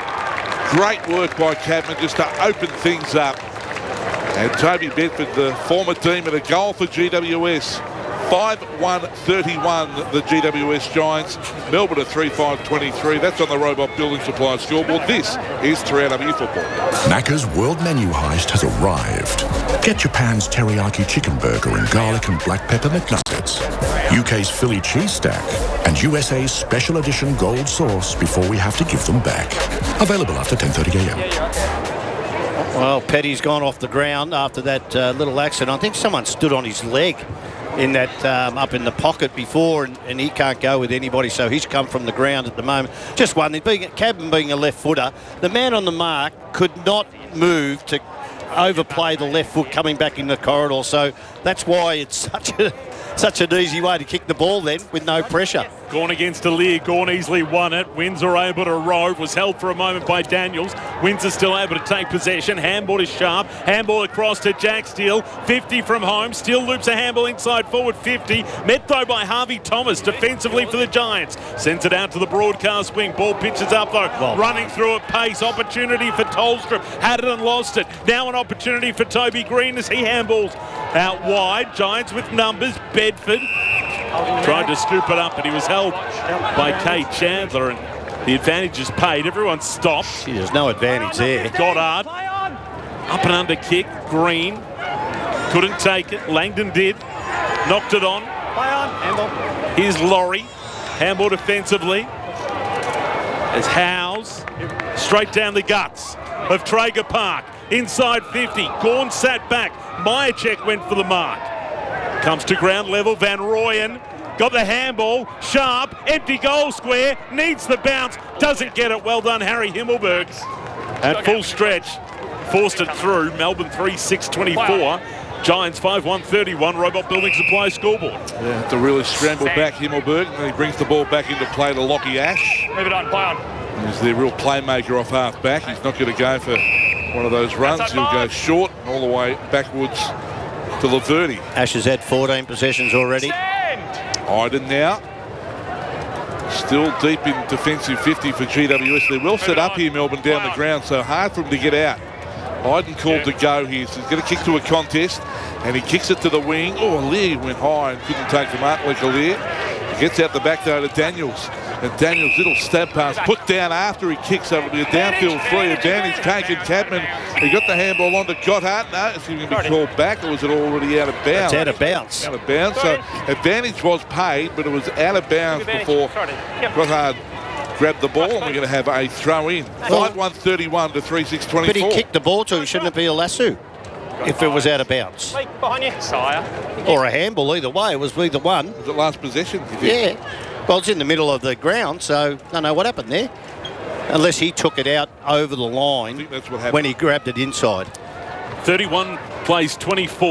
[SPEAKER 2] Great work by Cadman just to open things up. And Toby Bedford, the former Demon, a goal for G W S. five one thirty-one, the G W S Giants. Melbourne at three five twenty-three. That's on the Robot Building Supply scoreboard. This is three R W football.
[SPEAKER 21] Macca's World Menu Heist has arrived. Get Japan's teriyaki chicken burger and garlic and black pepper McNuggets, U K's Philly cheese stack, and U S A's special edition gold sauce before we have to give them back. Available after ten thirty a m.
[SPEAKER 6] Well, Petty's gone off the ground after that uh, little accident. I think someone stood on his leg in that um, up in the pocket before, and, and he can't go with anybody, so he's come from the ground at the moment. Just one thing, being, Cadman being a left footer, the man on the mark could not move to overplay the left foot coming back in the corridor, so that's why it's such a such an easy way to kick the ball then with no pressure.
[SPEAKER 5] Gawn against Alir. Gawn easily won it. Windsor able to rove. Was held for a moment by Daniels. Windsor still able to take possession. Handball is sharp. Handball across to Jack Steele. fifty from home. Steele loops a handball inside forward fifty. Met though by Harvey Thomas defensively for the Giants. Sends it out to the broadcast wing. Ball pitches up though. Well, running through at pace. Opportunity for Tolstrup. Had it and lost it. Now an opportunity for Toby Green as he handballs out wide. Giants with numbers. Bedford tried to scoop it up, but he was held by Kate Chandler, and the advantage is paid. Everyone stopped.
[SPEAKER 6] Gee, there's no advantage there.
[SPEAKER 5] Goddard, up and under kick. Green couldn't take it. Langdon did. Knocked it on. Here's Laurie. Handball defensively. As Howes straight down the guts of Traeger Park. Inside fifty. Gawn sat back. Myercheck went for the mark. Comes to ground level, Van Rooyen. Got the handball, sharp, empty goal square, needs the bounce, doesn't get it. Well done, Harry Himmelberg. At full stretch, forced it through. Melbourne three six twenty-four. Giants five one thirty-one. Robot Building Supply scoreboard.
[SPEAKER 2] Yeah, have to really scramble back Himmelberg, and then he brings the ball back into play to Lockie Ash.
[SPEAKER 20] Move it on, play on.
[SPEAKER 2] He's their real playmaker off half back. He's not going to go for one of those runs. He'll go short and all the way backwards to Laverty.
[SPEAKER 6] Ash has had fourteen possessions already.
[SPEAKER 2] Iden now. Still deep in defensive fifty for G W S. They're well set up here, Melbourne, down the ground, so hard for them to get out. Iden called to go here, so he's going to kick to a contest, and he kicks it to the wing. Oh, Lear went high and couldn't take the mark like Lear. He gets out the back though to Daniels. And Daniels' little stab pass put down after he kicks, so it'll be a downfield three. Advantage taken, Cadman. He got the handball on to Gotthard. No, it's going to be called back, or was it already out of bounds?
[SPEAKER 6] It's out of bounds.
[SPEAKER 2] Out of bounds. So advantage was paid, but it was out of bounds before Gotthard grabbed the ball, and we're going to have a throw in. five one thirty-one to three six twenty-four.
[SPEAKER 6] But he kicked the ball to him, shouldn't it be a lasso? If it was out of bounds.
[SPEAKER 20] Behind you, sire.
[SPEAKER 6] Or a handball, either way. It was either one.
[SPEAKER 2] Was it last possession?
[SPEAKER 6] Yeah. Well, it's in the middle of the ground, so I don't know what happened there. Unless he took it out over the line
[SPEAKER 2] I think that's what happened.
[SPEAKER 6] when he grabbed it inside.
[SPEAKER 5] thirty-one plays twenty-four.